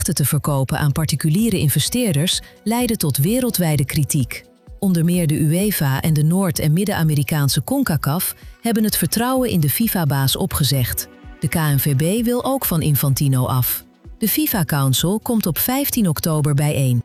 rechten te verkopen aan particuliere investeerders leidde tot wereldwijde kritiek. Onder meer de UEFA en de Noord- en Midden-Amerikaanse CONCACAF hebben het vertrouwen in de FIFA-baas opgezegd. De KNVB wil ook van Infantino af. De FIFA Council komt op 15 oktober bijeen.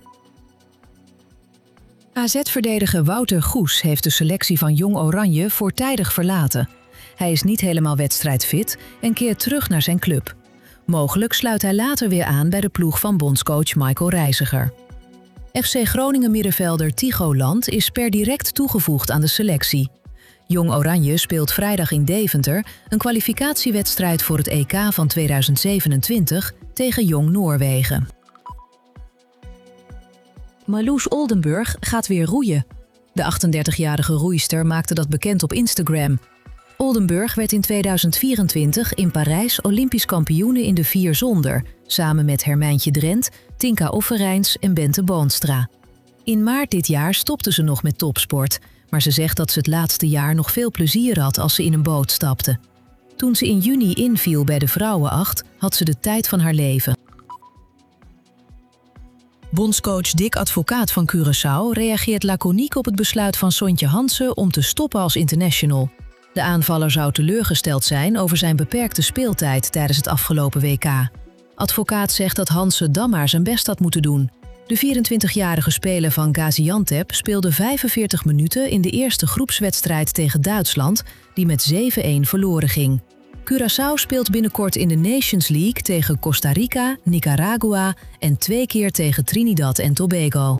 AZ-verdediger Wouter Goes heeft de selectie van Jong Oranje voortijdig verlaten. Hij is niet helemaal wedstrijdfit en keert terug naar zijn club. Mogelijk sluit hij later weer aan bij de ploeg van bondscoach Michael Reiziger. FC Groningen middenvelder Tycho Land is per direct toegevoegd aan de selectie. Jong Oranje speelt vrijdag in Deventer een kwalificatiewedstrijd voor het EK van 2027 tegen Jong Noorwegen. Marloes Oldenburg gaat weer roeien. De 38-jarige roeister maakte dat bekend op Instagram. Oldenburg werd in 2024 in Parijs Olympisch kampioene in de 4 zonder, samen met Hermijntje Drent, Tinka Offerijns en Bente Boonstra. In maart dit jaar stopte ze nog met topsport, maar ze zegt dat ze het laatste jaar nog veel plezier had als ze in een boot stapte. Toen ze in juni inviel bij de vrouwenacht, had ze de tijd van haar leven. Bondscoach Dick Advocaat van Curaçao reageert laconiek op het besluit van Sontje Hansen om te stoppen als international. De aanvaller zou teleurgesteld zijn over zijn beperkte speeltijd tijdens het afgelopen WK. Advocaat zegt dat Hansen dan maar zijn best had moeten doen. De 24-jarige speler van Gaziantep speelde 45 minuten in de eerste groepswedstrijd tegen Duitsland, die met 7-1 verloren ging. Curaçao speelt binnenkort in de Nations League tegen Costa Rica, Nicaragua en 2 keer tegen Trinidad en Tobago.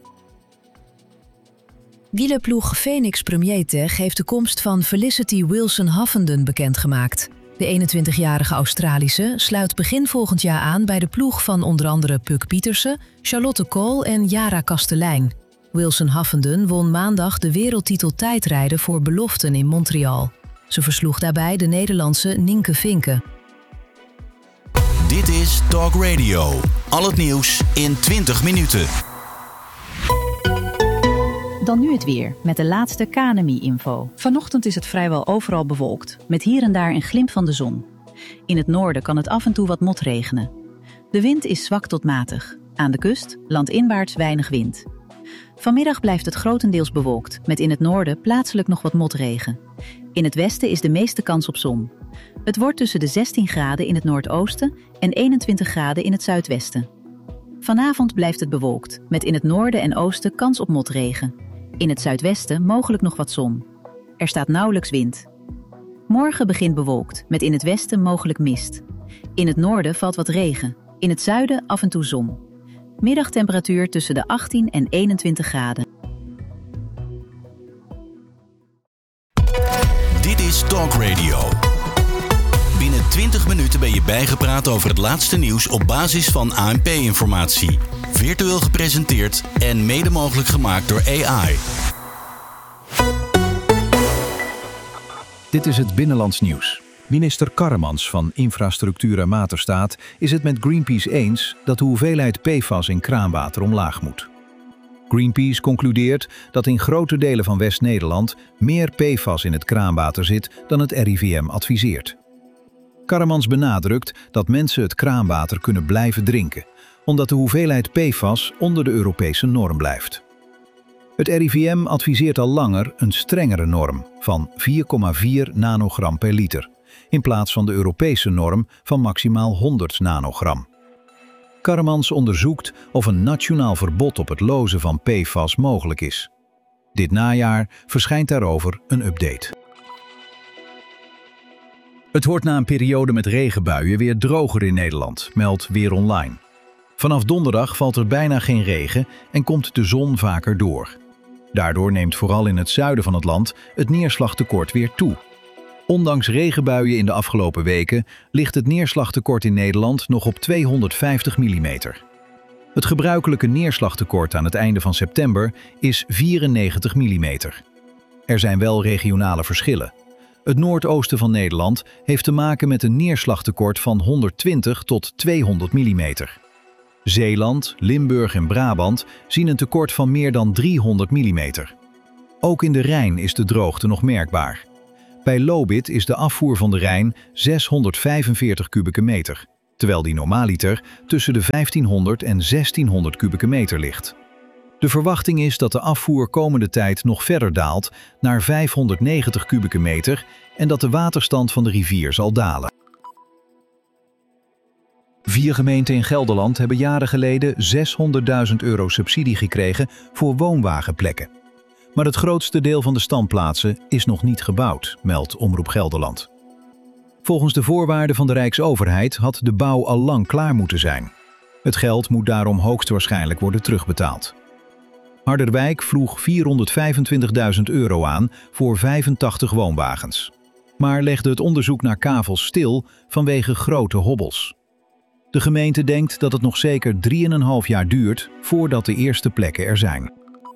Wielerploeg Phoenix Premier Tech heeft de komst van Felicity Wilson-Huffenden bekendgemaakt. De 21-jarige Australische sluit begin volgend jaar aan bij de ploeg van onder andere Puck Pietersen, Charlotte Kool en Jara Kastelein. Wilson-Huffenden won maandag de wereldtitel tijdrijden voor beloften in Montreal. Ze versloeg daarbij de Nederlandse Nienke Vinke. Dit is Talk Radio. Al het nieuws in 20 minuten. Dan nu het weer, met de laatste KNMI-info. Vanochtend is het vrijwel overal bewolkt, met hier en daar een glimp van de zon. In het noorden kan het af en toe wat motregenen. De wind is zwak tot matig. Aan de kust, landinwaarts weinig wind. Vanmiddag blijft het grotendeels bewolkt, met in het noorden plaatselijk nog wat motregen. In het westen is de meeste kans op zon. Het wordt tussen de 16 graden in het noordoosten en 21 graden in het zuidwesten. Vanavond blijft het bewolkt, met in het noorden en oosten kans op motregen. In het zuidwesten mogelijk nog wat zon. Er staat nauwelijks wind. Morgen begint bewolkt, met in het westen mogelijk mist. In het noorden valt wat regen. In het zuiden af en toe zon. Middagtemperatuur tussen de 18 en 21 graden. Dit is Talk Radio. Binnen 20 minuten ben je bijgepraat over het laatste nieuws op basis van ANP-informatie. Virtueel gepresenteerd en mede mogelijk gemaakt door AI. Dit is het Binnenlands Nieuws. Minister Karremans van Infrastructuur en Waterstaat is het met Greenpeace eens dat de hoeveelheid PFAS in kraanwater omlaag moet. Greenpeace concludeert dat in grote delen van West-Nederland meer PFAS in het kraanwater zit dan het RIVM adviseert. Karremans benadrukt dat mensen het kraanwater kunnen blijven drinken, omdat de hoeveelheid PFAS onder de Europese norm blijft. Het RIVM adviseert al langer een strengere norm van 4,4 nanogram per liter, in plaats van de Europese norm van maximaal 100 nanogram. Karremans onderzoekt of een nationaal verbod op het lozen van PFAS mogelijk is. Dit najaar verschijnt daarover een update. Het wordt na een periode met regenbuien weer droger in Nederland, meldt Weer Online. Vanaf donderdag valt er bijna geen regen en komt de zon vaker door. Daardoor neemt vooral in het zuiden van het land het neerslagtekort weer toe. Ondanks regenbuien in de afgelopen weken ligt het neerslagtekort in Nederland nog op 250 mm. Het gebruikelijke neerslagtekort aan het einde van september is 94 mm. Er zijn wel regionale verschillen. Het noordoosten van Nederland heeft te maken met een neerslagtekort van 120 tot 200 mm. Zeeland, Limburg en Brabant zien een tekort van meer dan 300 mm. Ook in de Rijn is de droogte nog merkbaar. Bij Lobith is de afvoer van de Rijn 645 kubieke meter. terwijl die normaaliter tussen de 1500 en 1600 kubieke meter ligt. De verwachting is dat de afvoer komende tijd nog verder daalt naar 590 kubieke meter en dat de waterstand van de rivier zal dalen. 4 gemeenten in Gelderland hebben jaren geleden €600.000 subsidie gekregen voor woonwagenplekken. Maar het grootste deel van de standplaatsen is nog niet gebouwd, meldt Omroep Gelderland. Volgens de voorwaarden van de Rijksoverheid had de bouw al lang klaar moeten zijn. Het geld moet daarom hoogstwaarschijnlijk worden terugbetaald. Harderwijk vroeg €425.000 aan voor 85 woonwagens. Maar legde het onderzoek naar kavels stil vanwege grote hobbels. De gemeente denkt dat het nog zeker 3,5 jaar duurt voordat de eerste plekken er zijn.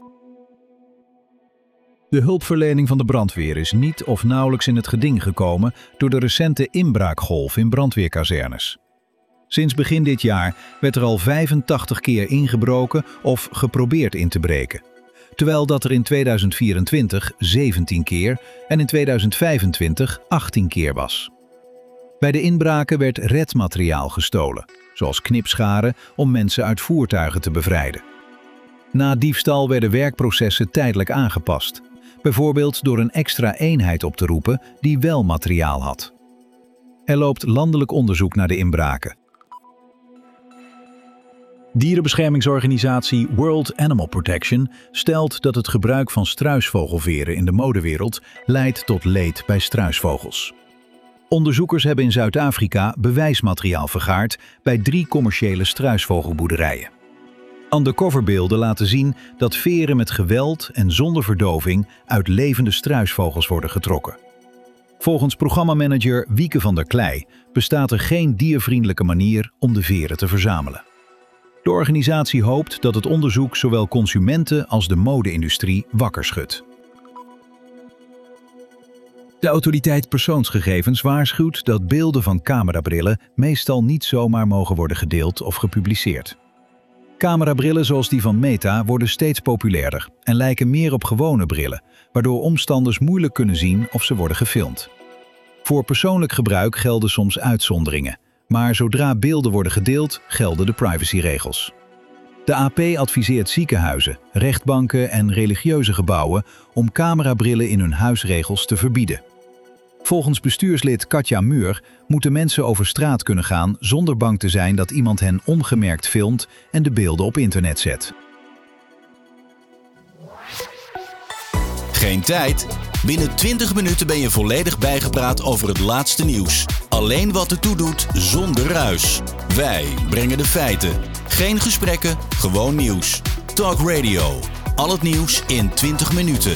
De hulpverlening van de brandweer is niet of nauwelijks in het geding gekomen door de recente inbraakgolf in brandweerkazernes. Sinds begin dit jaar werd er al 85 keer ingebroken of geprobeerd in te breken, terwijl dat er in 2024 17 keer en in 2025 18 keer was. Bij de inbraken werd redmateriaal gestolen, zoals knipscharen om mensen uit voertuigen te bevrijden. Na diefstal werden werkprocessen tijdelijk aangepast, bijvoorbeeld door een extra eenheid op te roepen die wel materiaal had. Er loopt landelijk onderzoek naar de inbraken. Dierenbeschermingsorganisatie World Animal Protection stelt dat het gebruik van struisvogelveren in de modewereld leidt tot leed bij struisvogels. Onderzoekers hebben in Zuid-Afrika bewijsmateriaal vergaard bij 3 commerciële struisvogelboerderijen. Undercoverbeelden laten zien dat veren met geweld en zonder verdoving uit levende struisvogels worden getrokken. Volgens programmamanager Wieke van der Klei bestaat er geen diervriendelijke manier om de veren te verzamelen. De organisatie hoopt dat het onderzoek zowel consumenten als de mode-industrie wakker schudt. De autoriteit persoonsgegevens waarschuwt dat beelden van camerabrillen meestal niet zomaar mogen worden gedeeld of gepubliceerd. Camerabrillen zoals die van Meta worden steeds populairder en lijken meer op gewone brillen, waardoor omstanders moeilijk kunnen zien of ze worden gefilmd. Voor persoonlijk gebruik gelden soms uitzonderingen, maar zodra beelden worden gedeeld, gelden de privacyregels. De AP adviseert ziekenhuizen, rechtbanken en religieuze gebouwen om camerabrillen in hun huisregels te verbieden. Volgens bestuurslid Katja Muur moeten mensen over straat kunnen gaan zonder bang te zijn dat iemand hen ongemerkt filmt en de beelden op internet zet. Geen tijd? Binnen 20 minuten ben je volledig bijgepraat over het laatste nieuws. Alleen wat ertoe doet, zonder ruis. Wij brengen de feiten. Geen gesprekken, gewoon nieuws. Talk Radio. Al het nieuws in 20 minuten.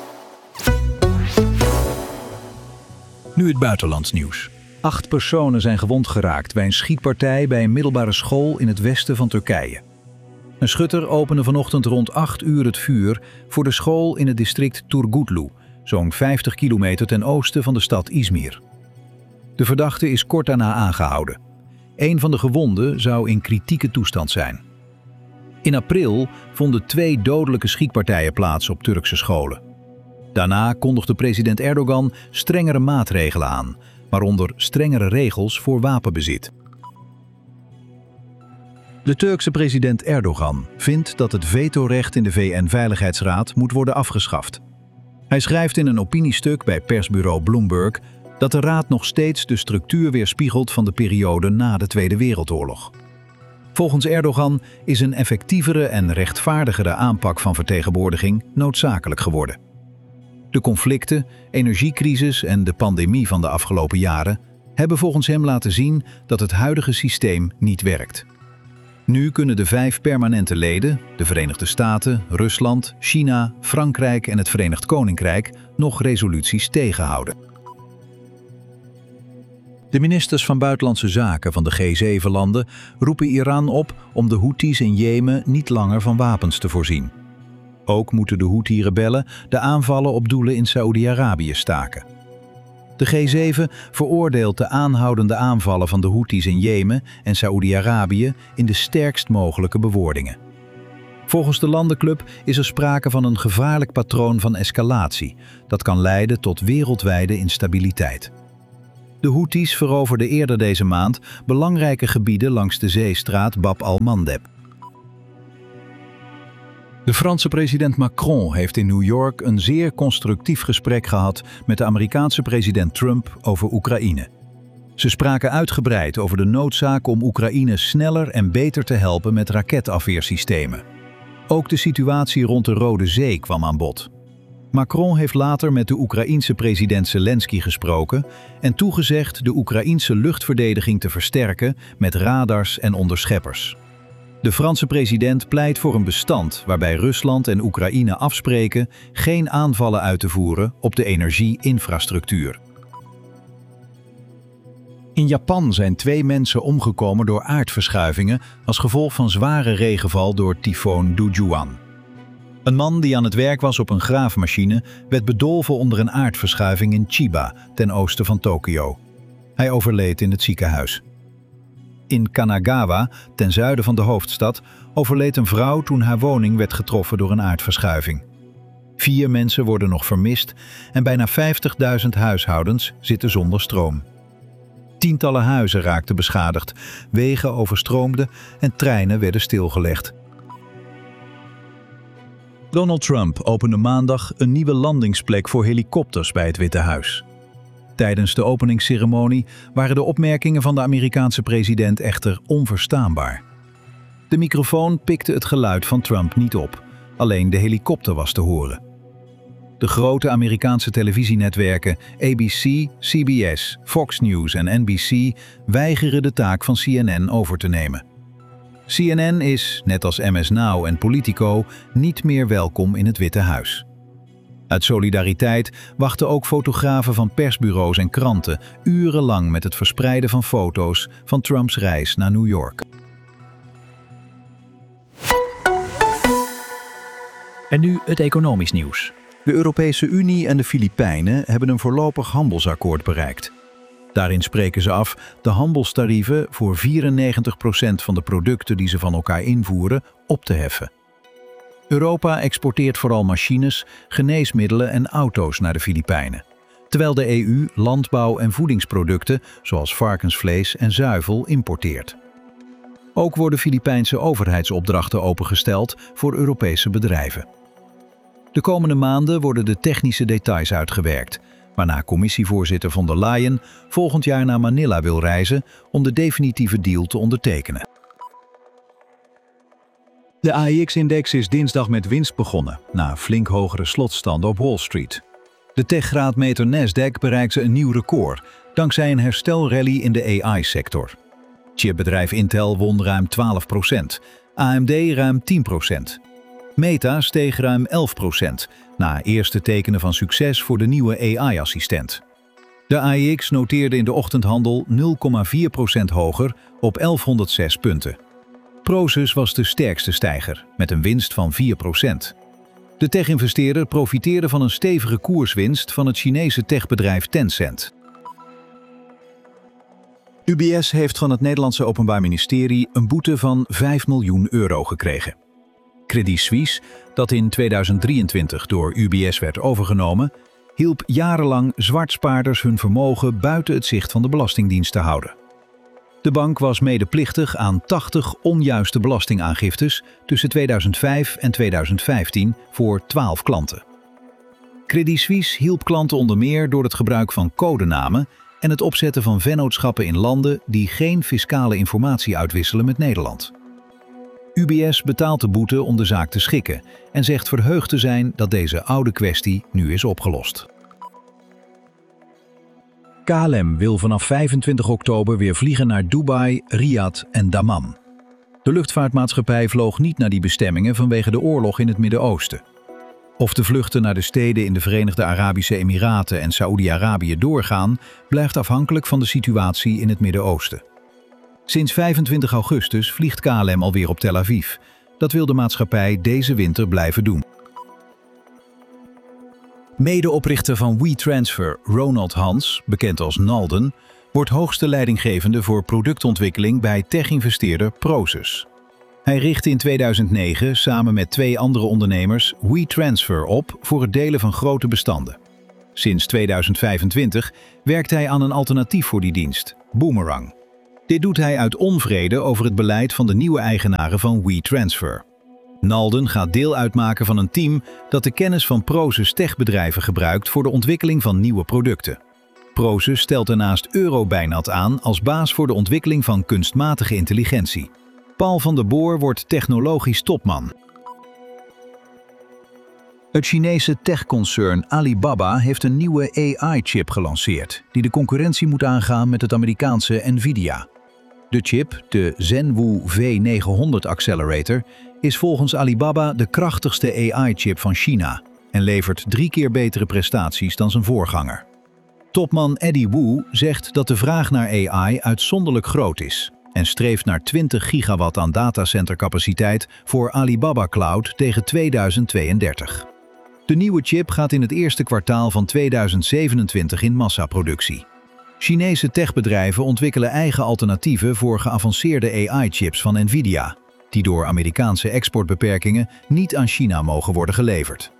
Nu het buitenlands nieuws. 8 personen zijn gewond geraakt bij een schietpartij bij een middelbare school in het westen van Turkije. Een schutter opende vanochtend rond 8 uur het vuur voor de school in het district Turgutlu, zo'n 50 kilometer ten oosten van de stad Izmir. De verdachte is kort daarna aangehouden. Een van de gewonden zou in kritieke toestand zijn. In april vonden 2 dodelijke schietpartijen plaats op Turkse scholen. Daarna kondigde president Erdogan strengere maatregelen aan, waaronder strengere regels voor wapenbezit. De Turkse president Erdogan vindt dat het vetorecht in de VN-veiligheidsraad moet worden afgeschaft. Hij schrijft in een opiniestuk bij persbureau Bloomberg dat de raad nog steeds de structuur weerspiegelt van de periode na de Tweede Wereldoorlog. Volgens Erdogan is een effectievere en rechtvaardigere aanpak van vertegenwoordiging noodzakelijk geworden. De conflicten, energiecrisis en de pandemie van de afgelopen jaren hebben volgens hem laten zien dat het huidige systeem niet werkt. Nu kunnen de 5 permanente leden, de Verenigde Staten, Rusland, China, Frankrijk en het Verenigd Koninkrijk, nog resoluties tegenhouden. De ministers van Buitenlandse Zaken van de G7-landen roepen Iran op om de Houthis in Jemen niet langer van wapens te voorzien. Ook moeten de Houthi-rebellen de aanvallen op doelen in Saoedi-Arabië staken. De G7 veroordeelt de aanhoudende aanvallen van de Houthis in Jemen en Saoedi-Arabië in de sterkst mogelijke bewoordingen. Volgens de landenclub is er sprake van een gevaarlijk patroon van escalatie dat kan leiden tot wereldwijde instabiliteit. De Houthis veroverden eerder deze maand belangrijke gebieden langs de zeestraat Bab al-Mandeb. De Franse president Macron heeft in New York een zeer constructief gesprek gehad met de Amerikaanse president Trump over Oekraïne. Ze spraken uitgebreid over de noodzaak om Oekraïne sneller en beter te helpen met raketafweersystemen. Ook de situatie rond de Rode Zee kwam aan bod. Macron heeft later met de Oekraïense president Zelensky gesproken en toegezegd de Oekraïense luchtverdediging te versterken met radars en onderscheppers. De Franse president pleit voor een bestand waarbij Rusland en Oekraïne afspreken geen aanvallen uit te voeren op de energie-infrastructuur. In Japan zijn 2 mensen omgekomen door aardverschuivingen als gevolg van zware regenval door tyfoon Dujuan. Een man die aan het werk was op een graafmachine werd bedolven onder een aardverschuiving in Chiba, ten oosten van Tokio. Hij overleed in het ziekenhuis. In Kanagawa, ten zuiden van de hoofdstad, overleed een vrouw toen haar woning werd getroffen door een aardverschuiving. 4 mensen worden nog vermist en bijna 50.000 huishoudens zitten zonder stroom. Tientallen huizen raakten beschadigd, wegen overstroomden en treinen werden stilgelegd. Donald Trump opende maandag een nieuwe landingsplek voor helikopters bij het Witte Huis. Tijdens de openingsceremonie waren de opmerkingen van de Amerikaanse president echter onverstaanbaar. De microfoon pikte het geluid van Trump niet op, alleen de helikopter was te horen. De grote Amerikaanse televisienetwerken ABC, CBS, Fox News en NBC weigeren de taak van CNN over te nemen. CNN is, net als MS Now en Politico, niet meer welkom in het Witte Huis. Uit solidariteit wachten ook fotografen van persbureaus en kranten urenlang met het verspreiden van foto's van Trumps reis naar New York. En nu het economisch nieuws. De Europese Unie en de Filipijnen hebben een voorlopig handelsakkoord bereikt. Daarin spreken ze af de handelstarieven voor 94% van de producten die ze van elkaar invoeren op te heffen. Europa exporteert vooral machines, geneesmiddelen en auto's naar de Filipijnen, terwijl de EU landbouw- en voedingsproducten zoals varkensvlees en zuivel importeert. Ook worden Filipijnse overheidsopdrachten opengesteld voor Europese bedrijven. De komende maanden worden de technische details uitgewerkt, waarna commissievoorzitter von der Leyen volgend jaar naar Manila wil reizen om de definitieve deal te ondertekenen. De AEX-index is dinsdag met winst begonnen, na flink hogere slotstanden op Wall Street. De techgraadmeter Nasdaq bereikte een nieuw record, dankzij een herstelrally in de AI-sector. Chipbedrijf Intel won ruim 12%, AMD ruim 10%. Meta steeg ruim 11%, na eerste tekenen van succes voor de nieuwe AI-assistent. De AEX noteerde in de ochtendhandel 0,4% hoger op 1106 punten. Prosus was de sterkste stijger, met een winst van 4%. De tech-investeerder profiteerde van een stevige koerswinst van het Chinese techbedrijf Tencent. UBS heeft van het Nederlandse Openbaar Ministerie een boete van €5 miljoen gekregen. Credit Suisse, dat in 2023 door UBS werd overgenomen, hielp jarenlang zwartspaarders hun vermogen buiten het zicht van de Belastingdienst te houden. De bank was medeplichtig aan 80 onjuiste belastingaangiftes tussen 2005 en 2015 voor 12 klanten. Credit Suisse hielp klanten onder meer door het gebruik van codenamen en het opzetten van vennootschappen in landen die geen fiscale informatie uitwisselen met Nederland. UBS betaalt de boete om de zaak te schikken en zegt verheugd te zijn dat deze oude kwestie nu is opgelost. KLM wil vanaf 25 oktober weer vliegen naar Dubai, Riyadh en Dammam. De luchtvaartmaatschappij vloog niet naar die bestemmingen vanwege de oorlog in het Midden-Oosten. Of de vluchten naar de steden in de Verenigde Arabische Emiraten en Saoedi-Arabië doorgaan, blijft afhankelijk van de situatie in het Midden-Oosten. Sinds 25 augustus vliegt KLM alweer op Tel Aviv. Dat wil de maatschappij deze winter blijven doen. Medeoprichter van WeTransfer, Ronald Hans, bekend als Nalden, wordt hoogste leidinggevende voor productontwikkeling bij tech-investeerder Prosus. Hij richtte in 2009 samen met 2 andere ondernemers WeTransfer op voor het delen van grote bestanden. Sinds 2025 werkt hij aan een alternatief voor die dienst, Boomerang. Dit doet hij uit onvrede over het beleid van de nieuwe eigenaren van WeTransfer. Nalden gaat deel uitmaken van een team dat de kennis van Prosus techbedrijven gebruikt voor de ontwikkeling van nieuwe producten. Prosus stelt daarnaast Eurobijnat aan als baas voor de ontwikkeling van kunstmatige intelligentie. Paul van der Boer wordt technologisch topman. Het Chinese techconcern Alibaba heeft een nieuwe AI-chip gelanceerd, die de concurrentie moet aangaan met het Amerikaanse Nvidia. De chip, de Zhenwu V900 Accelerator, is volgens Alibaba de krachtigste AI-chip van China en levert 3 keer betere prestaties dan zijn voorganger. Topman Eddie Wu zegt dat de vraag naar AI uitzonderlijk groot is en streeft naar 20 gigawatt aan datacentercapaciteit voor Alibaba Cloud tegen 2032. De nieuwe chip gaat in het eerste kwartaal van 2027 in massaproductie. Chinese techbedrijven ontwikkelen eigen alternatieven voor geavanceerde AI-chips van Nvidia, die door Amerikaanse exportbeperkingen niet aan China mogen worden geleverd.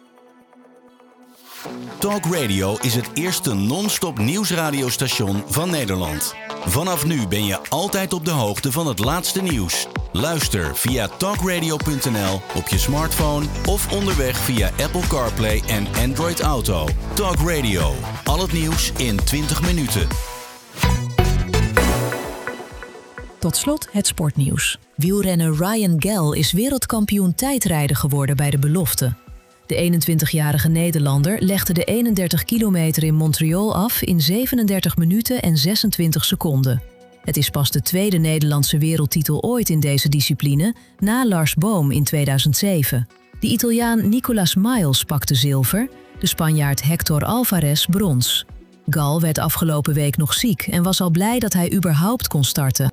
Talk Radio is het eerste non-stop nieuwsradiostation van Nederland. Vanaf nu ben je altijd op de hoogte van het laatste nieuws. Luister via talkradio.nl op je smartphone of onderweg via Apple CarPlay en Android Auto. Talk Radio. Al het nieuws in 20 minuten. Tot slot het sportnieuws. Wielrenner Ryan Gell is wereldkampioen tijdrijden geworden bij de belofte. De 21-jarige Nederlander legde de 31 kilometer in Montreal af in 37 minuten en 26 seconden. Het is pas de tweede Nederlandse wereldtitel ooit in deze discipline, na Lars Boom in 2007. De Italiaan Nicolas Miles pakte zilver, de Spanjaard Hector Alvarez brons. Gall werd afgelopen week nog ziek en was al blij dat hij überhaupt kon starten.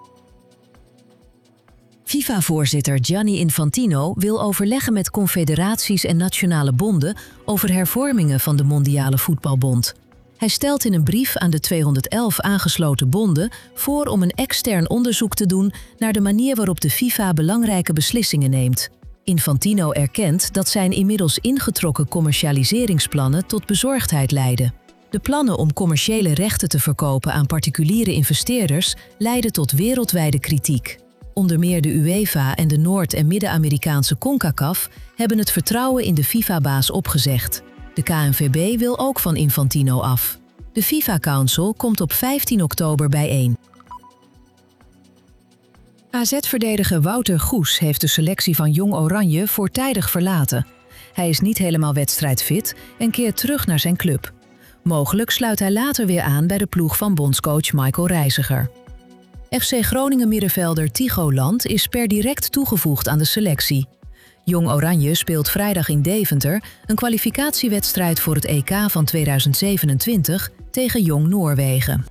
FIFA-voorzitter Gianni Infantino wil overleggen met confederaties en nationale bonden over hervormingen van de Mondiale Voetbalbond. Hij stelt in een brief aan de 211 aangesloten bonden voor om een extern onderzoek te doen naar de manier waarop de FIFA belangrijke beslissingen neemt. Infantino erkent dat zijn inmiddels ingetrokken commercialiseringsplannen tot bezorgdheid leiden. De plannen om commerciële rechten te verkopen aan particuliere investeerders leiden tot wereldwijde kritiek. Onder meer de UEFA en de Noord- en Midden-Amerikaanse CONCACAF hebben het vertrouwen in de FIFA-baas opgezegd. De KNVB wil ook van Infantino af. De FIFA Council komt op 15 oktober bijeen. AZ-verdediger Wouter Goes heeft de selectie van Jong Oranje voortijdig verlaten. Hij is niet helemaal wedstrijdfit en keert terug naar zijn club. Mogelijk sluit hij later weer aan bij de ploeg van bondscoach Michael Reiziger. FC Groningen middenvelder Tycho Land is per direct toegevoegd aan de selectie. Jong Oranje speelt vrijdag in Deventer een kwalificatiewedstrijd voor het EK van 2027 tegen Jong Noorwegen.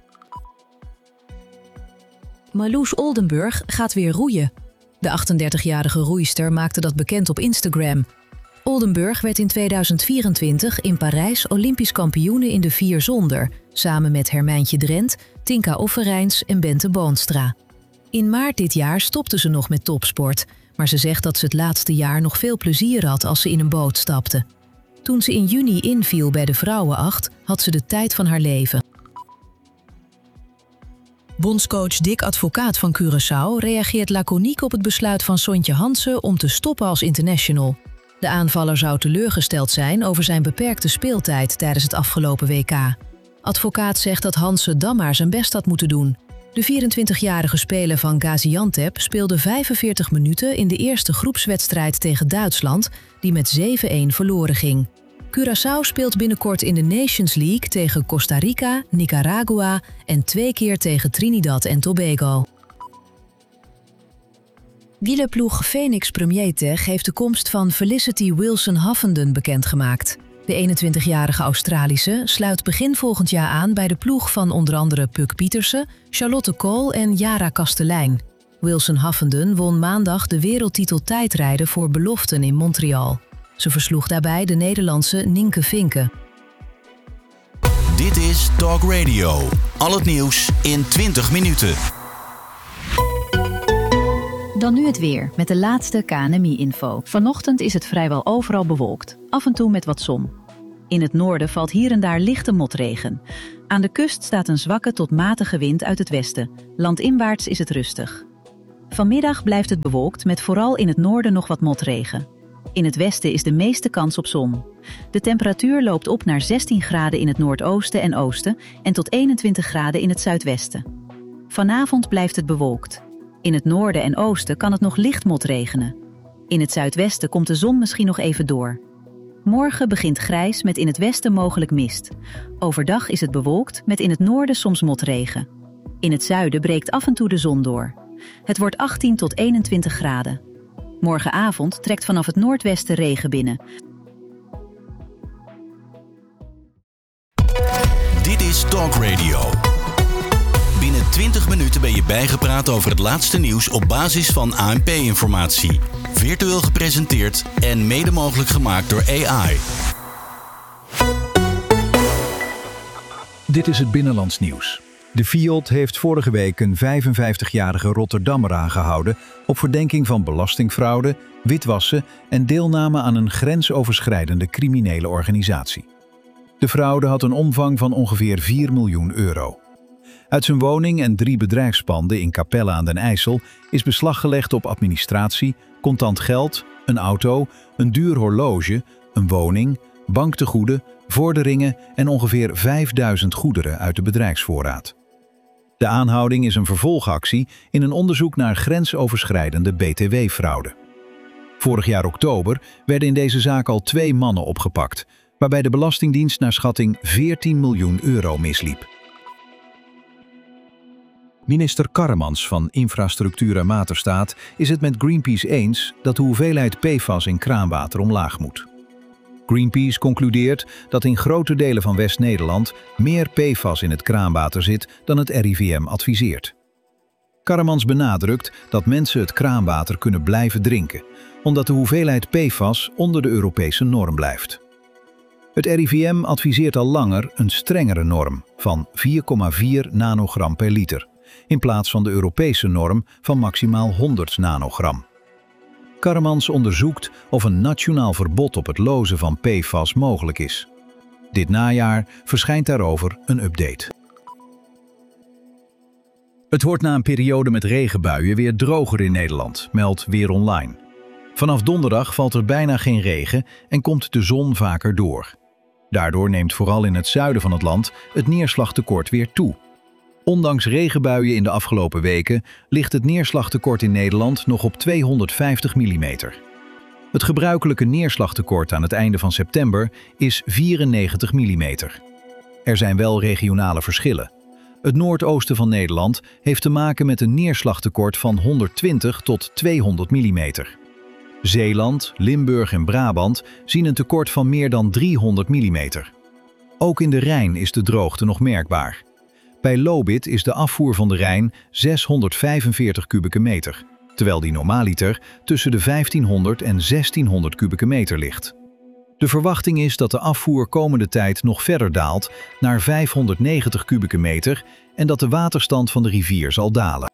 Marloes Oldenburg gaat weer roeien. De 38-jarige roeister maakte dat bekend op Instagram. Oldenburg werd in 2024 in Parijs Olympisch kampioene in de 4 zonder, samen met Hermijntje Drent, Tinka Offerijns en Bente Boonstra. In maart dit jaar stopte ze nog met topsport, maar ze zegt dat ze het laatste jaar nog veel plezier had als ze in een boot stapte. Toen ze in juni inviel bij de vrouwenacht, had ze de tijd van haar leven. Bondscoach Dick Advocaat van Curaçao reageert laconiek op het besluit van Sontje Hansen om te stoppen als international. De aanvaller zou teleurgesteld zijn over zijn beperkte speeltijd tijdens het afgelopen WK. Advocaat zegt dat Hansen dan maar zijn best had moeten doen. De 24-jarige speler van Gaziantep speelde 45 minuten in de eerste groepswedstrijd tegen Duitsland, die met 7-1 verloren ging. Curaçao speelt binnenkort in de Nations League tegen Costa Rica, Nicaragua en 2 keer tegen Trinidad en Tobago. Wielerploeg Phoenix Premier Tech heeft de komst van Felicity Wilson-Huffenden bekendgemaakt. De 21-jarige Australische sluit begin volgend jaar aan bij de ploeg van onder andere Puck Pietersen, Charlotte Kool en Jara Kastelein. Wilson-Huffenden won maandag de wereldtitel tijdrijden voor beloften in Montreal. Ze versloeg daarbij de Nederlandse Nienke Vinken. Dit is Talk Radio. Al het nieuws in 20 minuten. Dan nu het weer, met de laatste KNMI-info. Vanochtend is het vrijwel overal bewolkt, af en toe met wat zon. In het noorden valt hier en daar lichte motregen. Aan de kust staat een zwakke tot matige wind uit het westen. Landinwaarts is het rustig. Vanmiddag blijft het bewolkt met vooral in het noorden nog wat motregen. In het westen is de meeste kans op zon. De temperatuur loopt op naar 16 graden in het noordoosten en oosten en tot 21 graden in het zuidwesten. Vanavond blijft het bewolkt. In het noorden en oosten kan het nog licht motregenen. In het zuidwesten komt de zon misschien nog even door. Morgen begint grijs met in het westen mogelijk mist. Overdag is het bewolkt met in het noorden soms motregen. In het zuiden breekt af en toe de zon door. Het wordt 18 tot 21 graden. Morgenavond trekt vanaf het noordwesten regen binnen. Dit is Talk Radio. Binnen 20 minuten ben je bijgepraat over het laatste nieuws op basis van ANP-informatie. Virtueel gepresenteerd en mede mogelijk gemaakt door AI. Dit is het Binnenlands Nieuws. De FIOD heeft vorige week een 55-jarige Rotterdammer aangehouden op verdenking van belastingfraude, witwassen en deelname aan een grensoverschrijdende criminele organisatie. De fraude had een omvang van ongeveer 4 miljoen euro. Uit zijn woning en 3 bedrijfspanden in Capelle aan den IJssel is beslag gelegd op administratie, contant geld, een auto, een duur horloge, een woning, banktegoeden, vorderingen en ongeveer 5000 goederen uit de bedrijfsvoorraad. De aanhouding is een vervolgactie in een onderzoek naar grensoverschrijdende btw-fraude. Vorig jaar oktober werden in deze zaak al 2 mannen opgepakt, waarbij de Belastingdienst naar schatting 14 miljoen euro misliep. Minister Karremans van Infrastructuur en Waterstaat is het met Greenpeace eens dat de hoeveelheid PFAS in kraanwater omlaag moet. Greenpeace concludeert dat in grote delen van West-Nederland meer PFAS in het kraanwater zit dan het RIVM adviseert. Karremans benadrukt dat mensen het kraanwater kunnen blijven drinken, omdat de hoeveelheid PFAS onder de Europese norm blijft. Het RIVM adviseert al langer een strengere norm van 4,4 nanogram per liter, in plaats van de Europese norm van maximaal 100 nanogram. Karremans onderzoekt of een nationaal verbod op het lozen van PFAS mogelijk is. Dit najaar verschijnt daarover een update. Het wordt na een periode met regenbuien weer droger in Nederland, meldt Weer Online. Vanaf donderdag valt er bijna geen regen en komt de zon vaker door. Daardoor neemt vooral in het zuiden van het land het neerslagtekort weer toe. Ondanks regenbuien in de afgelopen weken ligt het neerslagtekort in Nederland nog op 250 mm. Het gebruikelijke neerslagtekort aan het einde van september is 94 mm. Er zijn wel regionale verschillen. Het noordoosten van Nederland heeft te maken met een neerslagtekort van 120 tot 200 mm. Zeeland, Limburg en Brabant zien een tekort van meer dan 300 mm. Ook in de Rijn is de droogte nog merkbaar. Bij Lobith is de afvoer van de Rijn 645 kubieke meter, terwijl die normaaliter tussen de 1500 en 1600 kubieke meter ligt. De verwachting is dat de afvoer komende tijd nog verder daalt naar 590 kubieke meter en dat de waterstand van de rivier zal dalen.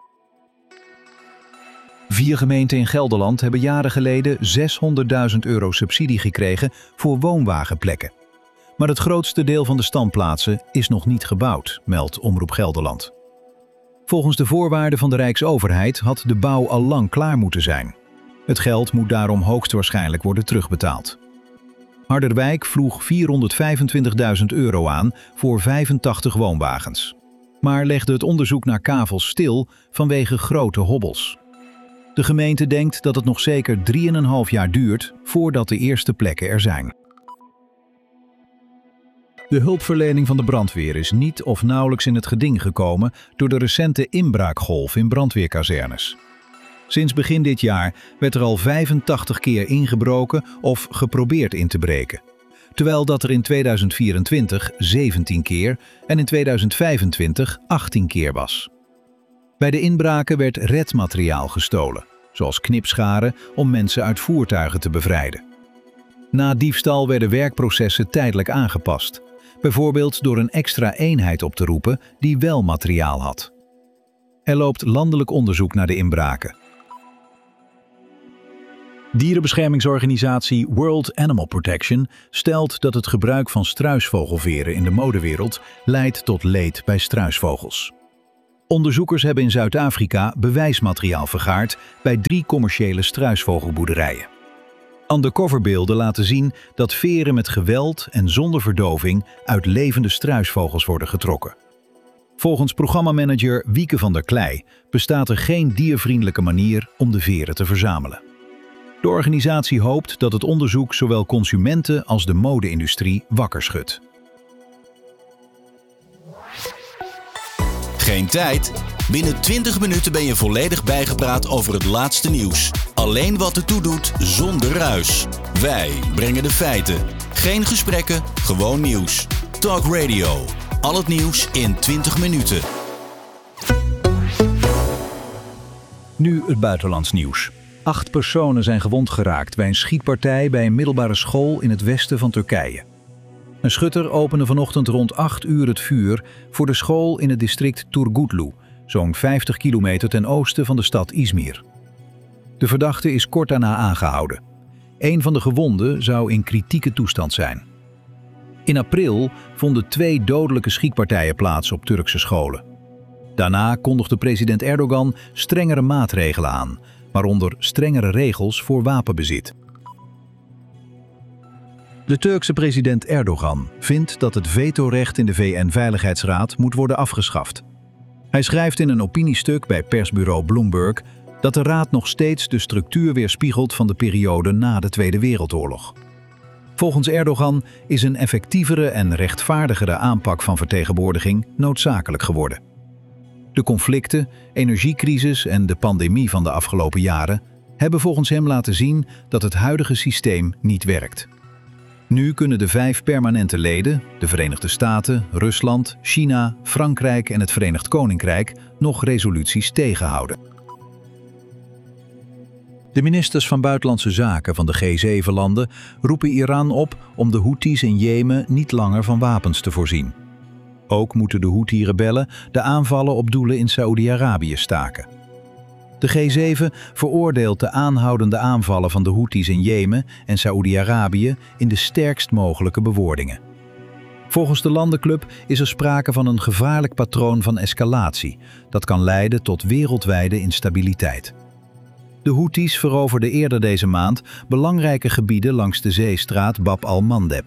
4 gemeenten in Gelderland hebben jaren geleden 600.000 euro subsidie gekregen voor woonwagenplekken. Maar het grootste deel van de standplaatsen is nog niet gebouwd, meldt Omroep Gelderland. Volgens de voorwaarden van de Rijksoverheid had de bouw al lang klaar moeten zijn. Het geld moet daarom hoogstwaarschijnlijk worden terugbetaald. Harderwijk vroeg 425.000 euro aan voor 85 woonwagens. Maar legde het onderzoek naar kavels stil vanwege grote hobbels. De gemeente denkt dat het nog zeker 3,5 jaar duurt voordat de eerste plekken er zijn. De hulpverlening van de brandweer is niet of nauwelijks in het geding gekomen door de recente inbraakgolf in brandweerkazernes. Sinds begin dit jaar werd er al 85 keer ingebroken of geprobeerd in te breken. Terwijl dat er in 2024 17 keer en in 2025 18 keer was. Bij de inbraken werd redmateriaal gestolen, zoals knipscharen om mensen uit voertuigen te bevrijden. Na diefstal werden werkprocessen tijdelijk aangepast. Bijvoorbeeld door een extra eenheid op te roepen die wel materiaal had. Er loopt landelijk onderzoek naar de inbraken. Dierenbeschermingsorganisatie World Animal Protection stelt dat het gebruik van struisvogelveren in de modewereld leidt tot leed bij struisvogels. Onderzoekers hebben in Zuid-Afrika bewijsmateriaal vergaard bij 3 commerciële struisvogelboerderijen. Undercoverbeelden laten zien dat veren met geweld en zonder verdoving uit levende struisvogels worden getrokken. Volgens programmamanager Wieke van der Klei bestaat er geen diervriendelijke manier om de veren te verzamelen. De organisatie hoopt dat het onderzoek zowel consumenten als de mode-industrie wakker schudt. Geen tijd? Binnen 20 minuten ben je volledig bijgepraat over het laatste nieuws. Alleen wat ertoe doet, zonder ruis. Wij brengen de feiten. Geen gesprekken, gewoon nieuws. Talk Radio. Al het nieuws in 20 minuten. Nu het buitenlands nieuws. 8 personen zijn gewond geraakt bij een schietpartij bij een middelbare school in het westen van Turkije. Een schutter opende vanochtend rond 8 uur het vuur voor de school in het district Turgutlu, zo'n 50 kilometer ten oosten van de stad Izmir. De verdachte is kort daarna aangehouden. Een van de gewonden zou in kritieke toestand zijn. In april vonden 2 dodelijke schietpartijen plaats op Turkse scholen. Daarna kondigde president Erdogan strengere maatregelen aan, waaronder strengere regels voor wapenbezit. De Turkse president Erdogan vindt dat het vetorecht in de VN-veiligheidsraad moet worden afgeschaft. Hij schrijft in een opiniestuk bij persbureau Bloomberg dat de raad nog steeds de structuur weerspiegelt van de periode na de Tweede Wereldoorlog. Volgens Erdogan is een effectievere en rechtvaardigere aanpak van vertegenwoordiging noodzakelijk geworden. De conflicten, energiecrisis en de pandemie van de afgelopen jaren hebben volgens hem laten zien dat het huidige systeem niet werkt. Nu kunnen de 5 permanente leden, de Verenigde Staten, Rusland, China, Frankrijk en het Verenigd Koninkrijk, nog resoluties tegenhouden. De ministers van Buitenlandse Zaken van de G7-landen roepen Iran op om de Houthis in Jemen niet langer van wapens te voorzien. Ook moeten de Houthi-rebellen de aanvallen op doelen in Saoedi-Arabië staken. De G7 veroordeelt de aanhoudende aanvallen van de Houthis in Jemen en Saoedi-Arabië in de sterkst mogelijke bewoordingen. Volgens de landenclub is er sprake van een gevaarlijk patroon van escalatie dat kan leiden tot wereldwijde instabiliteit. De Houthis veroverden eerder deze maand belangrijke gebieden langs de zeestraat Bab al-Mandeb.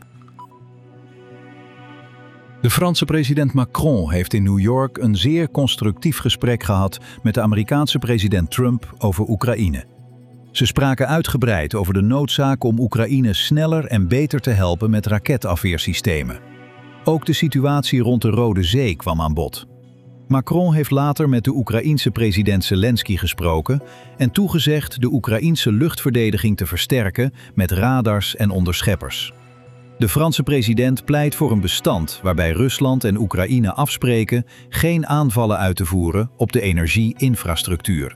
De Franse president Macron heeft in New York een zeer constructief gesprek gehad met de Amerikaanse president Trump over Oekraïne. Ze spraken uitgebreid over de noodzaak om Oekraïne sneller en beter te helpen met raketafweersystemen. Ook de situatie rond de Rode Zee kwam aan bod. Macron heeft later met de Oekraïense president Zelensky gesproken en toegezegd de Oekraïense luchtverdediging te versterken met radars en onderscheppers. De Franse president pleit voor een bestand waarbij Rusland en Oekraïne afspreken geen aanvallen uit te voeren op de energie-infrastructuur.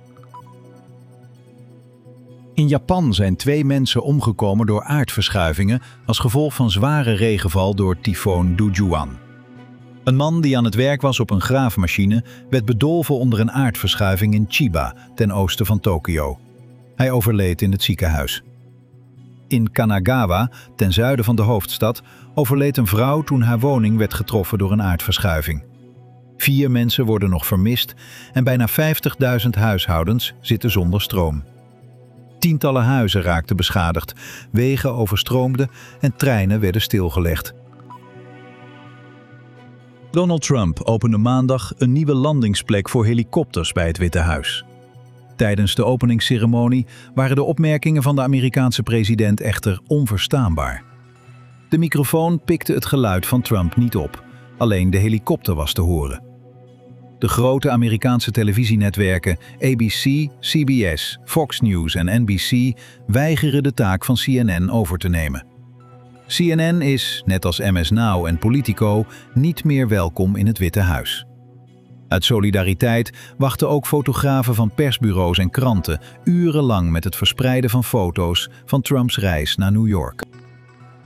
In Japan zijn 2 mensen omgekomen door aardverschuivingen als gevolg van zware regenval door tyfoon Dujuan. Een man die aan het werk was op een graafmachine werd bedolven onder een aardverschuiving in Chiba, ten oosten van Tokio. Hij overleed in het ziekenhuis. In Kanagawa, ten zuiden van de hoofdstad, overleed een vrouw toen haar woning werd getroffen door een aardverschuiving. 4 mensen worden nog vermist en bijna 50.000 huishoudens zitten zonder stroom. Tientallen huizen raakten beschadigd, wegen overstroomden en treinen werden stilgelegd. Donald Trump opende maandag een nieuwe landingsplek voor helikopters bij het Witte Huis. Tijdens de openingsceremonie waren de opmerkingen van de Amerikaanse president echter onverstaanbaar. De microfoon pikte het geluid van Trump niet op, alleen de helikopter was te horen. De grote Amerikaanse televisienetwerken ABC, CBS, Fox News en NBC weigeren de taak van CNN over te nemen. CNN is, net als MS Now en Politico, niet meer welkom in het Witte Huis. Uit solidariteit wachten ook fotografen van persbureaus en kranten urenlang met het verspreiden van foto's van Trumps reis naar New York.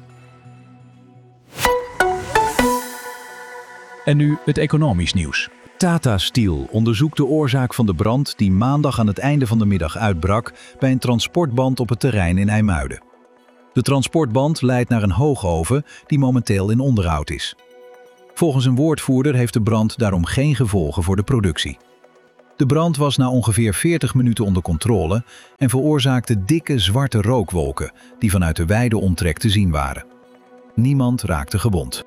En nu het economisch nieuws. Tata Steel onderzoekt de oorzaak van de brand die maandag aan het einde van de middag uitbrak bij een transportband op het terrein in IJmuiden. De transportband leidt naar een hoogoven die momenteel in onderhoud is. Volgens een woordvoerder heeft de brand daarom geen gevolgen voor de productie. De brand was na ongeveer 40 minuten onder controle en veroorzaakte dikke zwarte rookwolken die vanuit de wijde omtrek te zien waren. Niemand raakte gewond.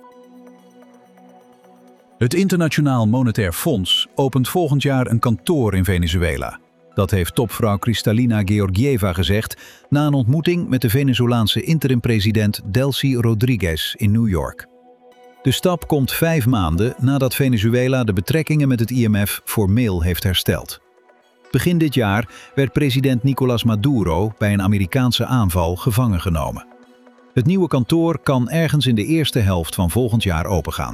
Het Internationaal Monetair Fonds opent volgend jaar een kantoor in Venezuela. Dat heeft topvrouw Kristalina Georgieva gezegd na een ontmoeting met de Venezolaanse interim-president Delcy Rodriguez in New York. De stap komt 5 maanden nadat Venezuela de betrekkingen met het IMF formeel heeft hersteld. Begin dit jaar werd president Nicolás Maduro bij een Amerikaanse aanval gevangen genomen. Het nieuwe kantoor kan ergens in de eerste helft van volgend jaar opengaan.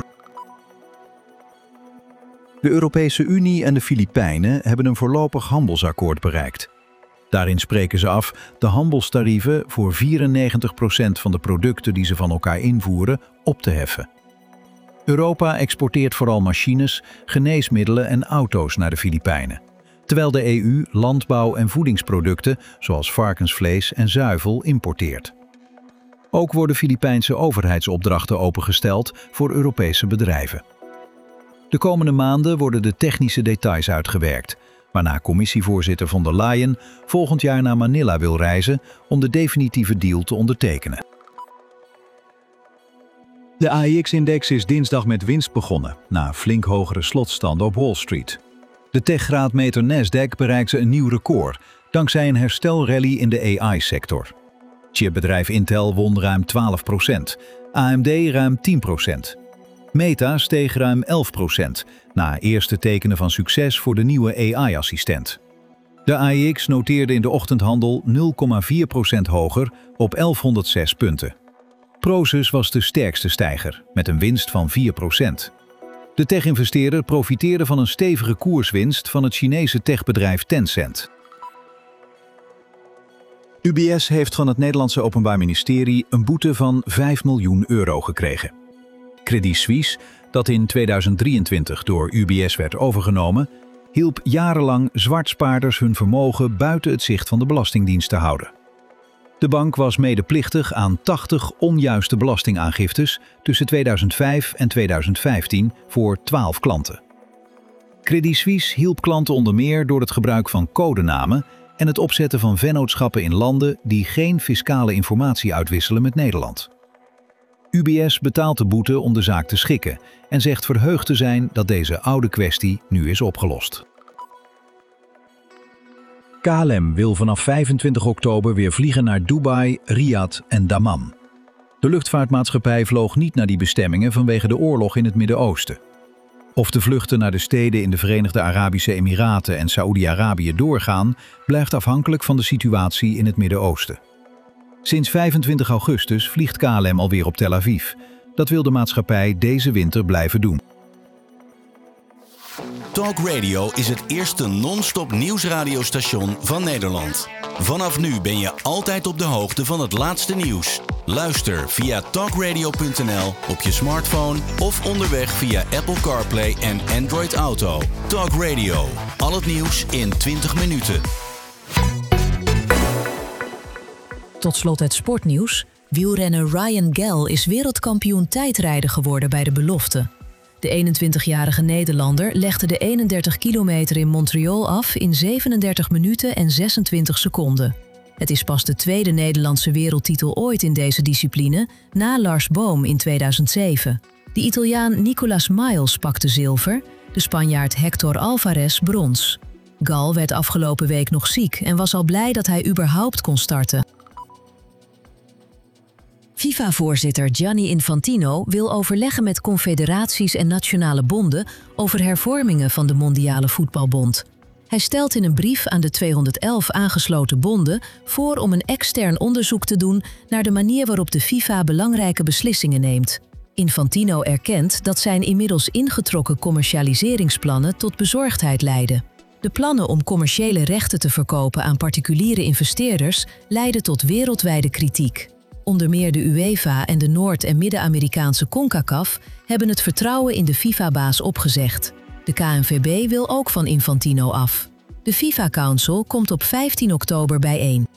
De Europese Unie en de Filipijnen hebben een voorlopig handelsakkoord bereikt. Daarin spreken ze af de handelstarieven voor 94% van de producten die ze van elkaar invoeren op te heffen. Europa exporteert vooral machines, geneesmiddelen en auto's naar de Filipijnen, terwijl de EU landbouw- en voedingsproducten zoals varkensvlees en zuivel importeert. Ook worden Filipijnse overheidsopdrachten opengesteld voor Europese bedrijven. De komende maanden worden de technische details uitgewerkt, waarna commissievoorzitter von der Leyen volgend jaar naar Manila wil reizen om de definitieve deal te ondertekenen. De AEX-index is dinsdag met winst begonnen, na flink hogere slotstanden op Wall Street. De techgraadmeter Nasdaq bereikte een nieuw record, dankzij een herstelrally in de AI-sector. Chipbedrijf Intel won ruim 12%, AMD ruim 10%. Meta steeg ruim 11%, na eerste tekenen van succes voor de nieuwe AI-assistent. De AEX noteerde in de ochtendhandel 0,4% hoger op 1106 punten. Prosus was de sterkste stijger, met een winst van 4%. De tech-investeerder profiteerde van een stevige koerswinst van het Chinese techbedrijf Tencent. UBS heeft van het Nederlandse Openbaar Ministerie een boete van 5 miljoen euro gekregen. Credit Suisse, dat in 2023 door UBS werd overgenomen, hielp jarenlang zwartspaarders hun vermogen buiten het zicht van de Belastingdienst te houden. De bank was medeplichtig aan 80 onjuiste belastingaangiftes tussen 2005 en 2015 voor 12 klanten. Credit Suisse hielp klanten onder meer door het gebruik van codenamen en het opzetten van vennootschappen in landen die geen fiscale informatie uitwisselen met Nederland. UBS betaalt de boete om de zaak te schikken en zegt verheugd te zijn dat deze oude kwestie nu is opgelost. KLM wil vanaf 25 oktober weer vliegen naar Dubai, Riyadh en Dammam. De luchtvaartmaatschappij vloog niet naar die bestemmingen vanwege de oorlog in het Midden-Oosten. Of de vluchten naar de steden in de Verenigde Arabische Emiraten en Saoedi-Arabië doorgaan, blijft afhankelijk van de situatie in het Midden-Oosten. Sinds 25 augustus vliegt KLM alweer op Tel Aviv. Dat wil de maatschappij deze winter blijven doen. Talk Radio is het eerste non-stop nieuwsradiostation van Nederland. Vanaf nu ben je altijd op de hoogte van het laatste nieuws. Luister via talkradio.nl op je smartphone of onderweg via Apple CarPlay en Android Auto. Talk Radio, al het nieuws in 20 minuten. Tot slot het sportnieuws. Wielrenner Ryan Gell is wereldkampioen tijdrijden geworden bij de belofte. De 21-jarige Nederlander legde de 31 kilometer in Montreal af in 37 minuten en 26 seconden. Het is pas de tweede Nederlandse wereldtitel ooit in deze discipline, na Lars Boom in 2007. De Italiaan Nicolas Miles pakte zilver, de Spanjaard Hector Alvarez brons. Gall werd afgelopen week nog ziek en was al blij dat hij überhaupt kon starten. FIFA-voorzitter Gianni Infantino wil overleggen met confederaties en nationale bonden over hervormingen van de Mondiale Voetbalbond. Hij stelt in een brief aan de 211 aangesloten bonden voor om een extern onderzoek te doen naar de manier waarop de FIFA belangrijke beslissingen neemt. Infantino erkent dat zijn inmiddels ingetrokken commercialiseringsplannen tot bezorgdheid leiden. De plannen om commerciële rechten te verkopen aan particuliere investeerders leiden tot wereldwijde kritiek. Onder meer de UEFA en de Noord- en Midden-Amerikaanse CONCACAF hebben het vertrouwen in de FIFA-baas opgezegd. De KNVB wil ook van Infantino af. De FIFA Council komt op 15 oktober bijeen.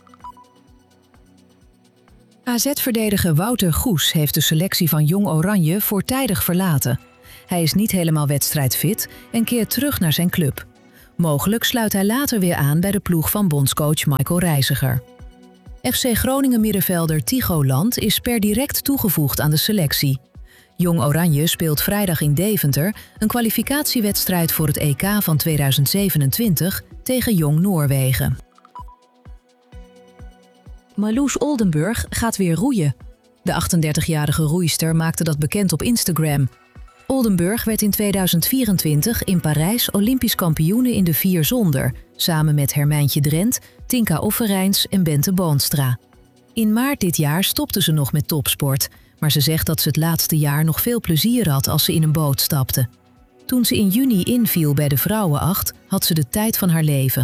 AZ-verdediger Wouter Goes heeft de selectie van Jong Oranje voortijdig verlaten. Hij is niet helemaal wedstrijdfit en keert terug naar zijn club. Mogelijk sluit hij later weer aan bij de ploeg van bondscoach Michael Reiziger. FC Groningen middenvelder Tycho Land is per direct toegevoegd aan de selectie. Jong Oranje speelt vrijdag in Deventer een kwalificatiewedstrijd voor het EK van 2027 tegen Jong Noorwegen. Marloes Oldenburg gaat weer roeien. De 38-jarige roeister maakte dat bekend op Instagram. Oldenburg werd in 2024 in Parijs Olympisch kampioene in de 4 zonder, samen met Hermijntje Drent, Tinka Offerijns en Bente Boonstra. In maart dit jaar stopte ze nog met topsport, maar ze zegt dat ze het laatste jaar nog veel plezier had als ze in een boot stapte. Toen ze in juni inviel bij de vrouwenacht, had ze de tijd van haar leven.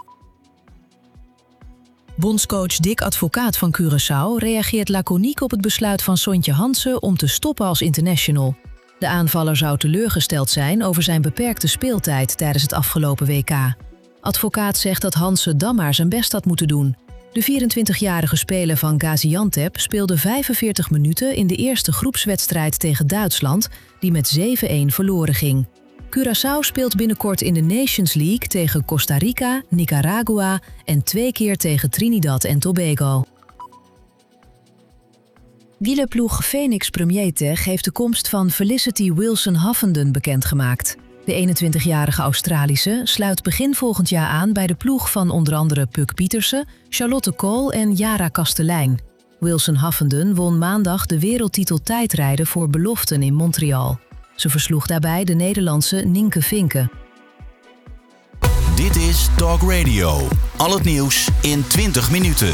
Bondscoach Dick Advocaat van Curaçao reageert laconiek op het besluit van Sontje Hansen om te stoppen als international. De aanvaller zou teleurgesteld zijn over zijn beperkte speeltijd tijdens het afgelopen WK. Advocaat zegt dat Hansen dan maar zijn best had moeten doen. De 24-jarige speler van Gaziantep speelde 45 minuten in de eerste groepswedstrijd tegen Duitsland, die met 7-1 verloren ging. Curaçao speelt binnenkort in de Nations League tegen Costa Rica, Nicaragua en 2 keer tegen Trinidad en Tobago. Wielerploeg Phoenix Premier Tech heeft de komst van Felicity Wilson-Huffenden bekendgemaakt. De 21-jarige Australische sluit begin volgend jaar aan bij de ploeg van onder andere Puck Pietersen, Charlotte Kool en Jara Kastelein. Wilson-Huffenden won maandag de wereldtitel tijdrijden voor beloften in Montreal. Ze versloeg daarbij de Nederlandse Nienke Vinken. Dit is Talk Radio. Al het nieuws in 20 minuten.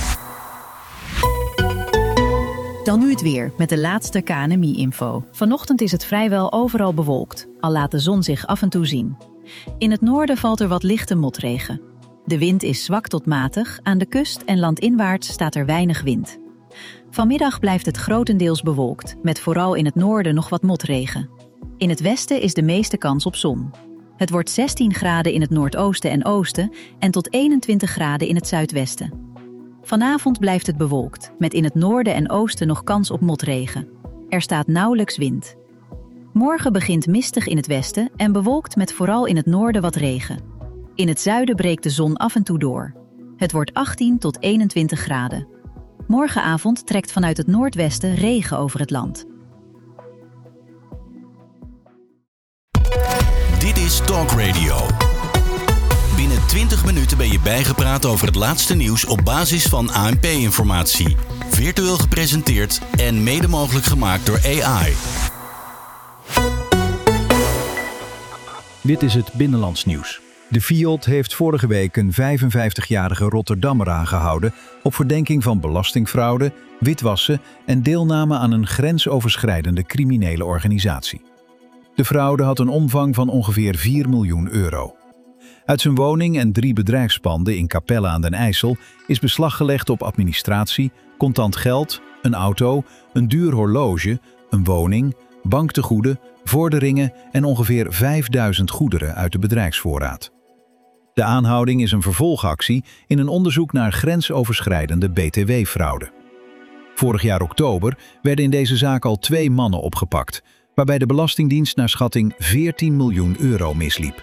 Dan nu het weer met de laatste KNMI-info. Vanochtend is het vrijwel overal bewolkt, al laat de zon zich af en toe zien. In het noorden valt er wat lichte motregen. De wind is zwak tot matig, aan de kust en landinwaarts staat er weinig wind. Vanmiddag blijft het grotendeels bewolkt, met vooral in het noorden nog wat motregen. In het westen is de meeste kans op zon. Het wordt 16 graden in het noordoosten en oosten en tot 21 graden in het zuidwesten. Vanavond blijft het bewolkt, met in het noorden en oosten nog kans op motregen. Er staat nauwelijks wind. Morgen begint mistig in het westen en bewolkt met vooral in het noorden wat regen. In het zuiden breekt de zon af en toe door. Het wordt 18 tot 21 graden. Morgenavond trekt vanuit het noordwesten regen over het land. Dit is Talk Radio. Binnen 20 minuten ben je bijgepraat over het laatste nieuws op basis van ANP-informatie. Virtueel gepresenteerd en mede mogelijk gemaakt door AI. Dit is het Binnenlands nieuws. De FIOD heeft vorige week een 55-jarige Rotterdammer aangehouden op verdenking van belastingfraude, witwassen en deelname aan een grensoverschrijdende criminele organisatie. De fraude had een omvang van ongeveer 4 miljoen euro. Uit zijn woning en 3 bedrijfspanden in Capelle aan den IJssel is beslag gelegd op administratie, contant geld, een auto, een duur horloge, een woning, banktegoeden, vorderingen en ongeveer 5000 goederen uit de bedrijfsvoorraad. De aanhouding is een vervolgactie in een onderzoek naar grensoverschrijdende BTW-fraude. Vorig jaar oktober werden in deze zaak al 2 mannen opgepakt, waarbij de Belastingdienst naar schatting 14 miljoen euro misliep.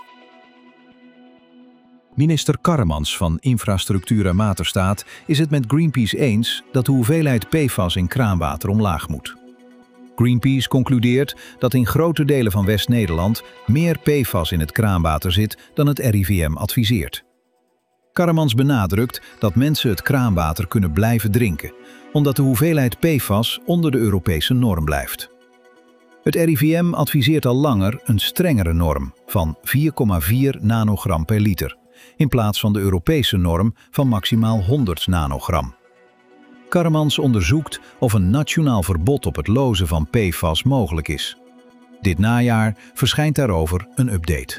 Minister Karremans van Infrastructuur en Waterstaat is het met Greenpeace eens dat de hoeveelheid PFAS in kraanwater omlaag moet. Greenpeace concludeert dat in grote delen van West-Nederland meer PFAS in het kraanwater zit dan het RIVM adviseert. Karremans benadrukt dat mensen het kraanwater kunnen blijven drinken, omdat de hoeveelheid PFAS onder de Europese norm blijft. Het RIVM adviseert al langer een strengere norm van 4,4 nanogram per liter, in plaats van de Europese norm van maximaal 100 nanogram. Karremans onderzoekt of een nationaal verbod op het lozen van PFAS mogelijk is. Dit najaar verschijnt daarover een update.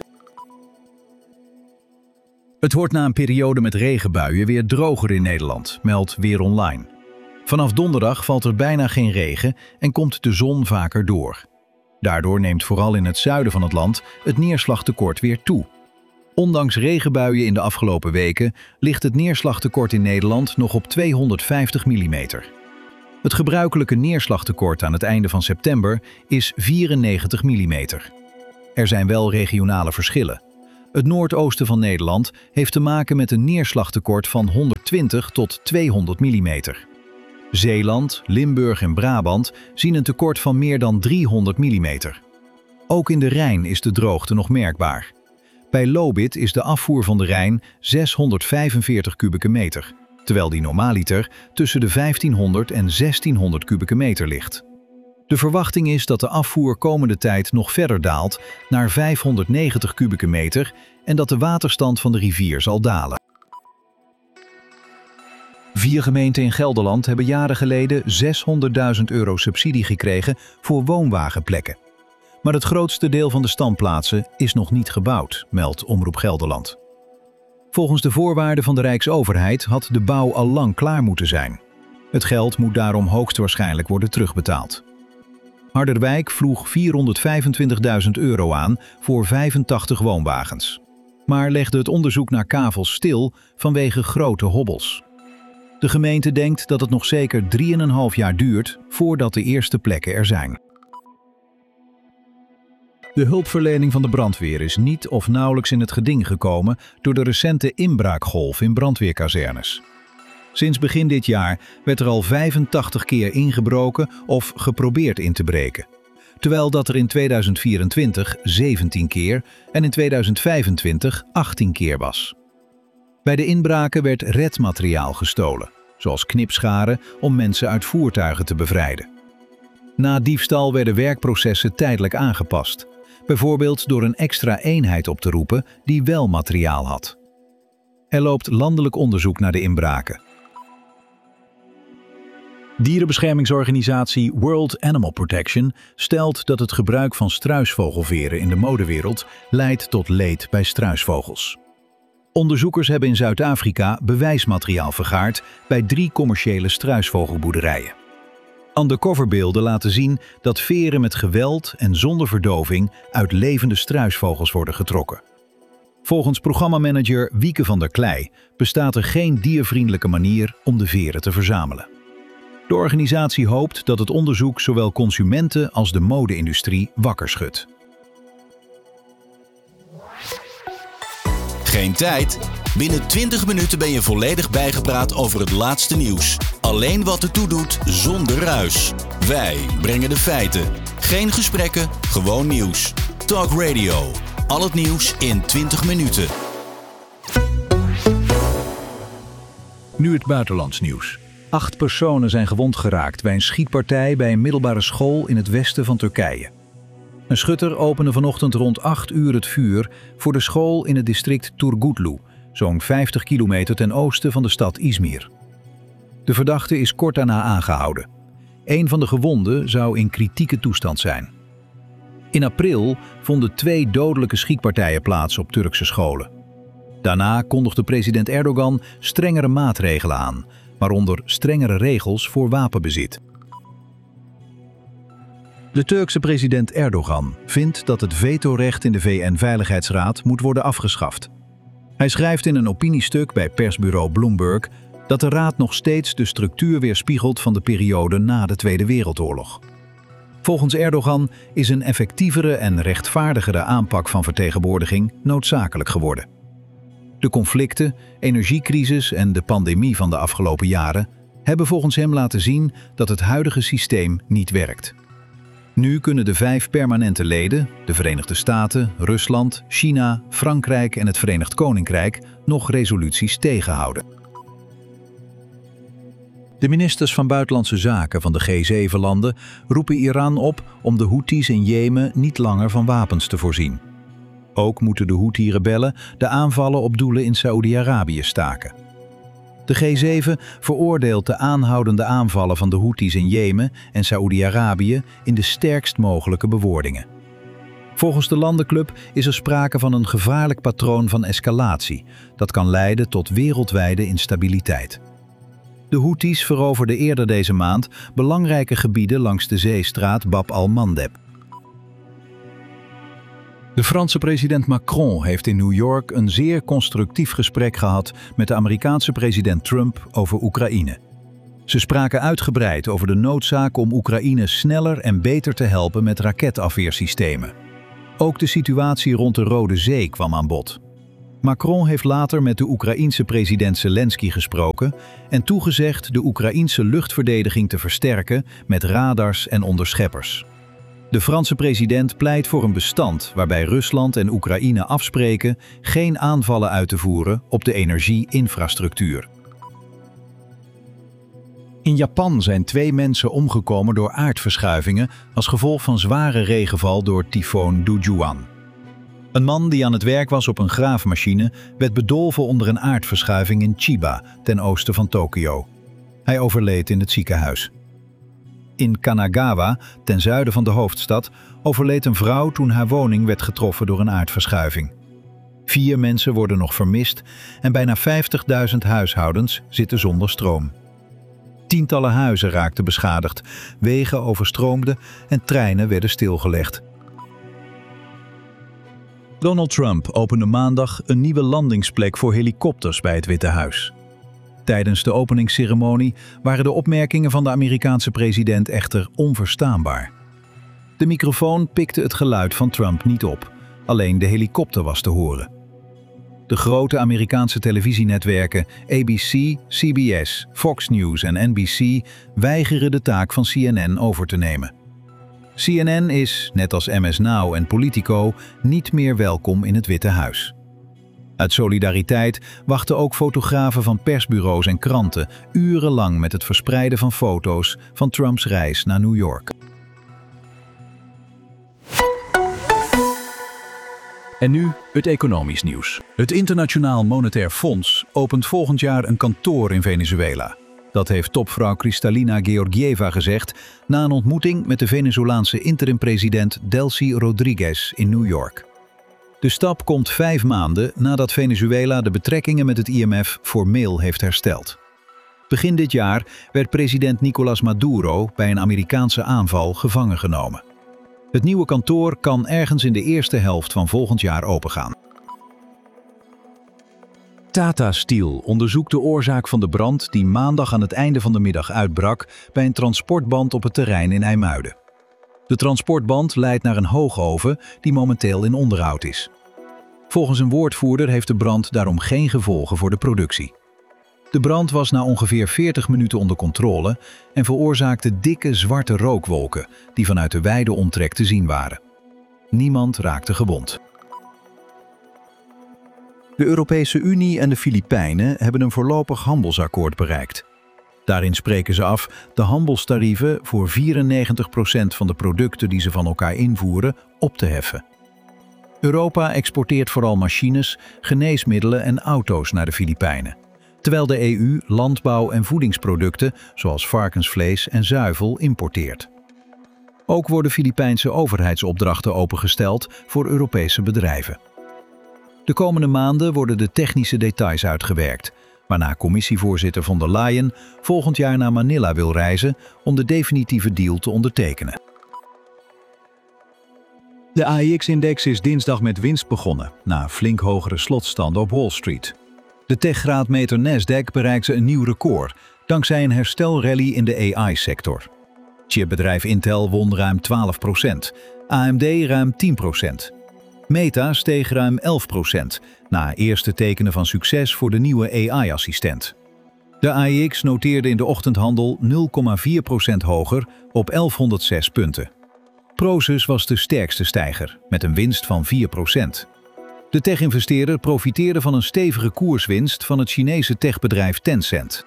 Het wordt na een periode met regenbuien weer droger in Nederland, meldt Weer Online. Vanaf donderdag valt er bijna geen regen en komt de zon vaker door. Daardoor neemt vooral in het zuiden van het land het neerslagtekort weer toe. Ondanks regenbuien in de afgelopen weken ligt het neerslagtekort in Nederland nog op 250 mm. Het gebruikelijke neerslagtekort aan het einde van september is 94 mm. Er zijn wel regionale verschillen. Het noordoosten van Nederland heeft te maken met een neerslagtekort van 120 tot 200 mm. Zeeland, Limburg en Brabant zien een tekort van meer dan 300 mm. Ook in de Rijn is de droogte nog merkbaar. Bij Lobith is de afvoer van de Rijn 645 kubieke meter, terwijl die normaaliter tussen de 1500 en 1600 kubieke meter ligt. De verwachting is dat de afvoer komende tijd nog verder daalt naar 590 kubieke meter en dat de waterstand van de rivier zal dalen. 4 gemeenten in Gelderland hebben jaren geleden €600.000 subsidie gekregen voor woonwagenplekken. Maar het grootste deel van de standplaatsen is nog niet gebouwd, meldt Omroep Gelderland. Volgens de voorwaarden van de Rijksoverheid had de bouw al lang klaar moeten zijn. Het geld moet daarom hoogstwaarschijnlijk worden terugbetaald. Harderwijk vroeg €425.000 aan voor 85 woonwagens. Maar legde het onderzoek naar kavels stil vanwege grote hobbels. De gemeente denkt dat het nog zeker 3,5 jaar duurt voordat de eerste plekken er zijn. De hulpverlening van de brandweer is niet of nauwelijks in het geding gekomen door de recente inbraakgolf in brandweerkazernes. Sinds begin dit jaar werd er al 85 keer ingebroken of geprobeerd in te breken. Terwijl dat er in 2024 17 keer en in 2025 18 keer was. Bij de inbraken werd redmateriaal gestolen, zoals knipscharen om mensen uit voertuigen te bevrijden. Na diefstal werden werkprocessen tijdelijk aangepast, bijvoorbeeld door een extra eenheid op te roepen die wel materiaal had. Er loopt landelijk onderzoek naar de inbraken. Dierenbeschermingsorganisatie World Animal Protection stelt dat het gebruik van struisvogelveren in de modewereld leidt tot leed bij struisvogels. Onderzoekers hebben in Zuid-Afrika bewijsmateriaal vergaard bij 3 commerciële struisvogelboerderijen. Undercoverbeelden laten zien dat veren met geweld en zonder verdoving uit levende struisvogels worden getrokken. Volgens programmamanager Wieke van der Klei bestaat er geen diervriendelijke manier om de veren te verzamelen. De organisatie hoopt dat het onderzoek zowel consumenten als de mode-industrie wakker schudt. Geen tijd? Binnen 20 minuten ben je volledig bijgepraat over het laatste nieuws. Alleen wat ertoe doet, zonder ruis. Wij brengen de feiten. Geen gesprekken, gewoon nieuws. Talk Radio. Al het nieuws in 20 minuten. Nu het buitenlands nieuws. 8 personen zijn gewond geraakt bij een schietpartij bij een middelbare school in het westen van Turkije. Een schutter opende vanochtend rond 8 uur het vuur voor de school in het district Turgutlu, zo'n 50 kilometer ten oosten van de stad Izmir. De verdachte is kort daarna aangehouden. Een van de gewonden zou in kritieke toestand zijn. In april vonden 2 dodelijke schietpartijen plaats op Turkse scholen. Daarna kondigde president Erdogan strengere maatregelen aan, waaronder strengere regels voor wapenbezit. De Turkse president Erdogan vindt dat het vetorecht in de VN-veiligheidsraad moet worden afgeschaft. Hij schrijft in een opiniestuk bij persbureau Bloomberg dat de raad nog steeds de structuur weerspiegelt van de periode na de Tweede Wereldoorlog. Volgens Erdogan is een effectievere en rechtvaardigere aanpak van vertegenwoordiging noodzakelijk geworden. De conflicten, energiecrisis en de pandemie van de afgelopen jaren hebben volgens hem laten zien dat het huidige systeem niet werkt. Nu kunnen de 5 permanente leden, de Verenigde Staten, Rusland, China, Frankrijk en het Verenigd Koninkrijk, nog resoluties tegenhouden. De ministers van Buitenlandse Zaken van de G7-landen roepen Iran op om de Houthis in Jemen niet langer van wapens te voorzien. Ook moeten de Houthi-rebellen de aanvallen op doelen in Saoedi-Arabië staken. De G7 veroordeelt de aanhoudende aanvallen van de Houthis in Jemen en Saoedi-Arabië in de sterkst mogelijke bewoordingen. Volgens de landenclub is er sprake van een gevaarlijk patroon van escalatie dat kan leiden tot wereldwijde instabiliteit. De Houthis veroverden eerder deze maand belangrijke gebieden langs de zeestraat Bab al-Mandeb. De Franse president Macron heeft in New York een zeer constructief gesprek gehad met de Amerikaanse president Trump over Oekraïne. Ze spraken uitgebreid over de noodzaak om Oekraïne sneller en beter te helpen met raketafweersystemen. Ook de situatie rond de Rode Zee kwam aan bod. Macron heeft later met de Oekraïense president Zelensky gesproken en toegezegd de Oekraïense luchtverdediging te versterken met radars en onderscheppers. De Franse president pleit voor een bestand waarbij Rusland en Oekraïne afspreken geen aanvallen uit te voeren op de energie-infrastructuur. In Japan zijn 2 mensen omgekomen door aardverschuivingen als gevolg van zware regenval door tyfoon Dujuan. Een man die aan het werk was op een graafmachine werd bedolven onder een aardverschuiving in Chiba, ten oosten van Tokio. Hij overleed in het ziekenhuis. In Kanagawa, ten zuiden van de hoofdstad, overleed een vrouw toen haar woning werd getroffen door een aardverschuiving. 4 mensen worden nog vermist en bijna 50.000 huishoudens zitten zonder stroom. Tientallen huizen raakten beschadigd, wegen overstroomden en treinen werden stilgelegd. Donald Trump opende maandag een nieuwe landingsplek voor helikopters bij het Witte Huis. Tijdens de openingsceremonie waren de opmerkingen van de Amerikaanse president echter onverstaanbaar. De microfoon pikte het geluid van Trump niet op, alleen de helikopter was te horen. De grote Amerikaanse televisienetwerken ABC, CBS, Fox News en NBC weigeren de taak van CNN over te nemen. CNN is, net als MS Now en Politico, niet meer welkom in het Witte Huis. Uit solidariteit wachten ook fotografen van persbureaus en kranten urenlang met het verspreiden van foto's van Trumps reis naar New York. En nu het economisch nieuws. Het Internationaal Monetair Fonds opent volgend jaar een kantoor in Venezuela. Dat heeft topvrouw Kristalina Georgieva gezegd na een ontmoeting met de Venezolaanse interim-president Delcy Rodriguez in New York. De stap komt 5 maanden nadat Venezuela de betrekkingen met het IMF formeel heeft hersteld. Begin dit jaar werd president Nicolás Maduro bij een Amerikaanse aanval gevangen genomen. Het nieuwe kantoor kan ergens in de eerste helft van volgend jaar opengaan. Tata Steel onderzoekt de oorzaak van de brand die maandag aan het einde van de middag uitbrak bij een transportband op het terrein in IJmuiden. De transportband leidt naar een hoogoven die momenteel in onderhoud is. Volgens een woordvoerder heeft de brand daarom geen gevolgen voor de productie. De brand was na ongeveer 40 minuten onder controle en veroorzaakte dikke zwarte rookwolken die vanuit de wijde omtrek te zien waren. Niemand raakte gewond. De Europese Unie en de Filipijnen hebben een voorlopig handelsakkoord bereikt. Daarin spreken ze af de handelstarieven voor 94% van de producten die ze van elkaar invoeren op te heffen. Europa exporteert vooral machines, geneesmiddelen en auto's naar de Filipijnen, terwijl de EU landbouw- en voedingsproducten zoals varkensvlees en zuivel importeert. Ook worden Filipijnse overheidsopdrachten opengesteld voor Europese bedrijven. De komende maanden worden de technische details uitgewerkt, waarna commissievoorzitter von der Leyen volgend jaar naar Manila wil reizen om de definitieve deal te ondertekenen. De AEX-index is dinsdag met winst begonnen, na flink hogere slotstanden op Wall Street. De techgraadmeter Nasdaq bereikte een nieuw record, dankzij een herstelrally in de AI-sector. Chipbedrijf Intel won ruim 12%, AMD ruim 10%. Meta steeg ruim 11%, na eerste tekenen van succes voor de nieuwe AI-assistent. De AEX noteerde in de ochtendhandel 0,4% hoger op 1106 punten. Prosus was de sterkste stijger, met een winst van 4%. De tech-investeerder profiteerde van een stevige koerswinst van het Chinese techbedrijf Tencent.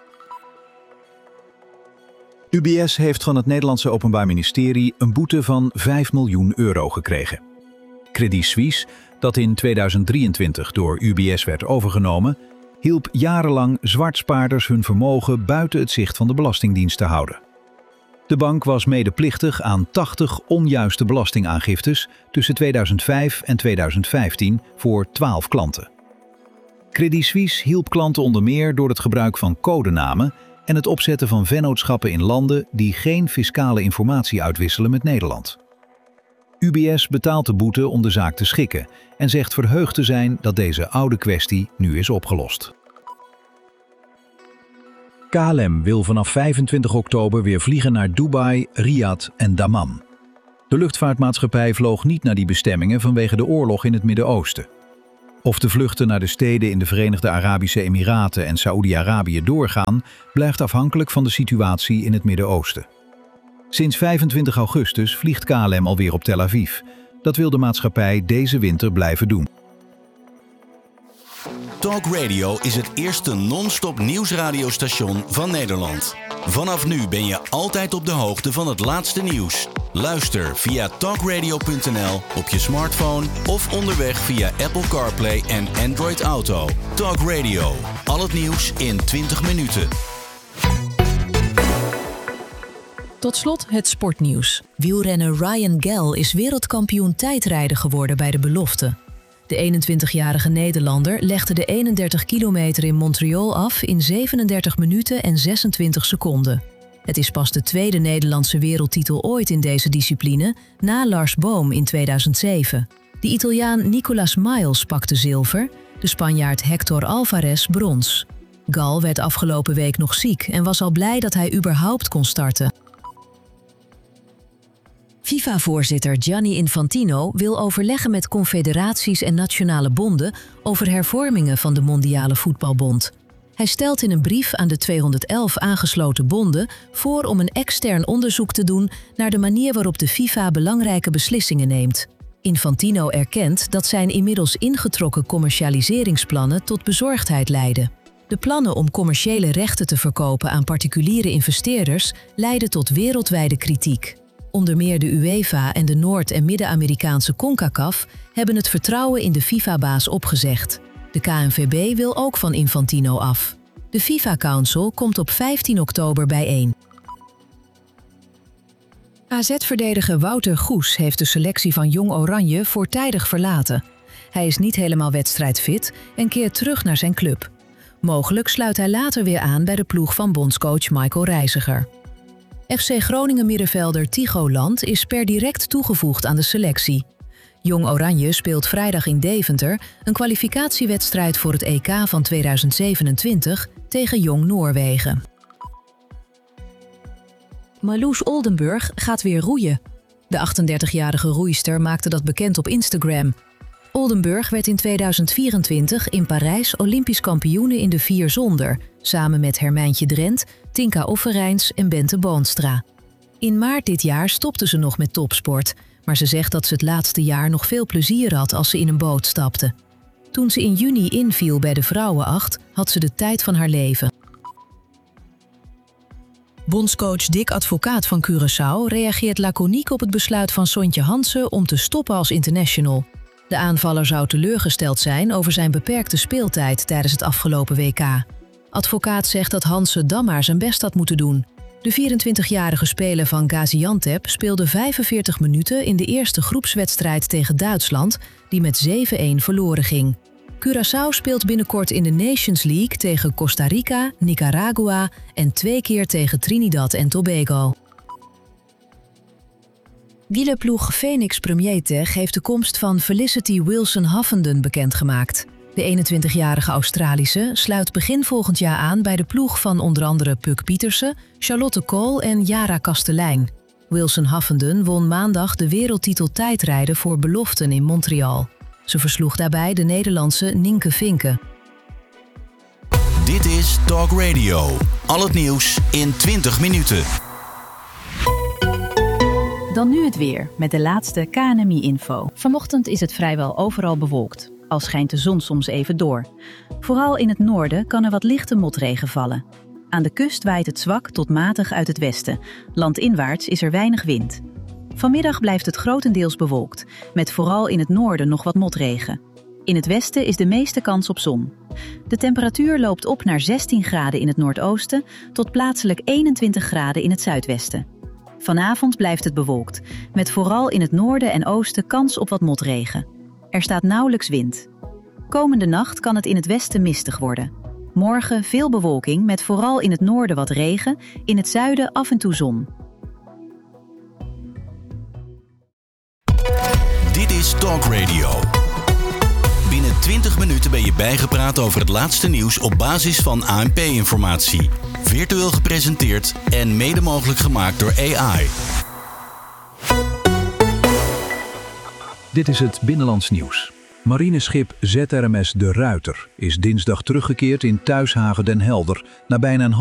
UBS heeft van het Nederlandse Openbaar Ministerie een boete van €5 miljoen gekregen. Credit Suisse, dat in 2023 door UBS werd overgenomen, hielp jarenlang zwartspaarders hun vermogen buiten het zicht van de Belastingdienst te houden. De bank was medeplichtig aan 80 onjuiste belastingaangiftes tussen 2005 en 2015 voor 12 klanten. Credit Suisse hielp klanten onder meer door het gebruik van codenamen en het opzetten van vennootschappen in landen die geen fiscale informatie uitwisselen met Nederland. UBS betaalt de boete om de zaak te schikken en zegt verheugd te zijn dat deze oude kwestie nu is opgelost. KLM wil vanaf 25 oktober weer vliegen naar Dubai, Riyadh en Dammam. De luchtvaartmaatschappij vloog niet naar die bestemmingen vanwege de oorlog in het Midden-Oosten. Of de vluchten naar de steden in de Verenigde Arabische Emiraten en Saoedi-Arabië doorgaan, blijft afhankelijk van de situatie in het Midden-Oosten. Sinds 25 augustus vliegt KLM alweer op Tel Aviv. Dat wil de maatschappij deze winter blijven doen. Talk Radio is het eerste non-stop nieuwsradiostation van Nederland. Vanaf nu ben je altijd op de hoogte van het laatste nieuws. Luister via talkradio.nl op je smartphone of onderweg via Apple CarPlay en Android Auto. Talk Radio. Al het nieuws in 20 minuten. Tot slot het sportnieuws. Wielrenner Ryan Gell is wereldkampioen tijdrijden geworden bij de belofte. De 21-jarige Nederlander legde de 31 kilometer in Montreal af in 37 minuten en 26 seconden. Het is pas de tweede Nederlandse wereldtitel ooit in deze discipline, na Lars Boom in 2007. De Italiaan Nicolas Miles pakte zilver, de Spanjaard Hector Alvarez brons. Gall werd afgelopen week nog ziek en was al blij dat hij überhaupt kon starten. FIFA-voorzitter Gianni Infantino wil overleggen met confederaties en nationale bonden over hervormingen van de Mondiale Voetbalbond. Hij stelt in een brief aan de 211 aangesloten bonden voor om een extern onderzoek te doen naar de manier waarop de FIFA belangrijke beslissingen neemt. Infantino erkent dat zijn inmiddels ingetrokken commercialiseringsplannen tot bezorgdheid leiden. De plannen om commerciële rechten te verkopen aan particuliere investeerders leiden tot wereldwijde kritiek. Onder meer de UEFA en de Noord- en Midden-Amerikaanse CONCACAF hebben het vertrouwen in de FIFA-baas opgezegd. De KNVB wil ook van Infantino af. De FIFA Council komt op 15 oktober bijeen. AZ-verdediger Wouter Goes heeft de selectie van Jong Oranje voortijdig verlaten. Hij is niet helemaal wedstrijdfit en keert terug naar zijn club. Mogelijk sluit hij later weer aan bij de ploeg van bondscoach Michael Reiziger. FC Groningen middenvelder Tycho Land is per direct toegevoegd aan de selectie. Jong Oranje speelt vrijdag in Deventer een kwalificatiewedstrijd voor het EK van 2027 tegen Jong Noorwegen. Marloes Oldenburg gaat weer roeien. De 38-jarige roeister maakte dat bekend op Instagram. Oldenburg werd in 2024 in Parijs Olympisch kampioene in de 4 zonder, samen met Hermijntje Drent, Tinka Offerijns en Bente Boonstra. In maart dit jaar stopte ze nog met topsport, maar ze zegt dat ze het laatste jaar nog veel plezier had als ze in een boot stapte. Toen ze in juni inviel bij de vrouwenacht, had ze de tijd van haar leven. Bondscoach Dick Advocaat van Curaçao reageert laconiek op het besluit van Sontje Hansen om te stoppen als international. De aanvaller zou teleurgesteld zijn over zijn beperkte speeltijd tijdens het afgelopen WK. Advocaat zegt dat Hansen dan maar zijn best had moeten doen. De 24-jarige speler van Gaziantep speelde 45 minuten in de eerste groepswedstrijd tegen Duitsland, die met 7-1 verloren ging. Curaçao speelt binnenkort in de Nations League tegen Costa Rica, Nicaragua en 2 keer tegen Trinidad en Tobago. Wielerploeg Phoenix Premier Tech heeft de komst van Felicity Wilson-Huffenden bekendgemaakt. De 21-jarige Australische sluit begin volgend jaar aan bij de ploeg van onder andere Puck Pietersen, Charlotte Kool en Jara Kastelein. Wilson-Huffenden won maandag de wereldtitel tijdrijden voor beloften in Montreal. Ze versloeg daarbij de Nederlandse Nienke Vinken. Dit is Talk Radio. Al het nieuws in 20 minuten. Dan nu het weer, met de laatste KNMI-info. Vanochtend is het vrijwel overal bewolkt. Al schijnt de zon soms even door. Vooral in het noorden kan er wat lichte motregen vallen. Aan de kust waait het zwak tot matig uit het westen. Landinwaarts is er weinig wind. Vanmiddag blijft het grotendeels bewolkt, met vooral in het noorden nog wat motregen. In het westen is de meeste kans op zon. De temperatuur loopt op naar 16 graden in het noordoosten tot plaatselijk 21 graden in het zuidwesten. Vanavond blijft het bewolkt, met vooral in het noorden en oosten kans op wat motregen. Er staat nauwelijks wind. Komende nacht kan het in het westen mistig worden. Morgen veel bewolking met vooral in het noorden wat regen, in het zuiden af en toe zon. is Talk Radio. Binnen 20 minuten ben je bijgepraat over het laatste nieuws op basis van ANP-informatie. Virtueel gepresenteerd en mede mogelijk gemaakt door AI. Dit is het Binnenlands Nieuws. Marineschip ZRMS De Ruiter is dinsdag teruggekeerd in thuishaven Den Helder na bijna een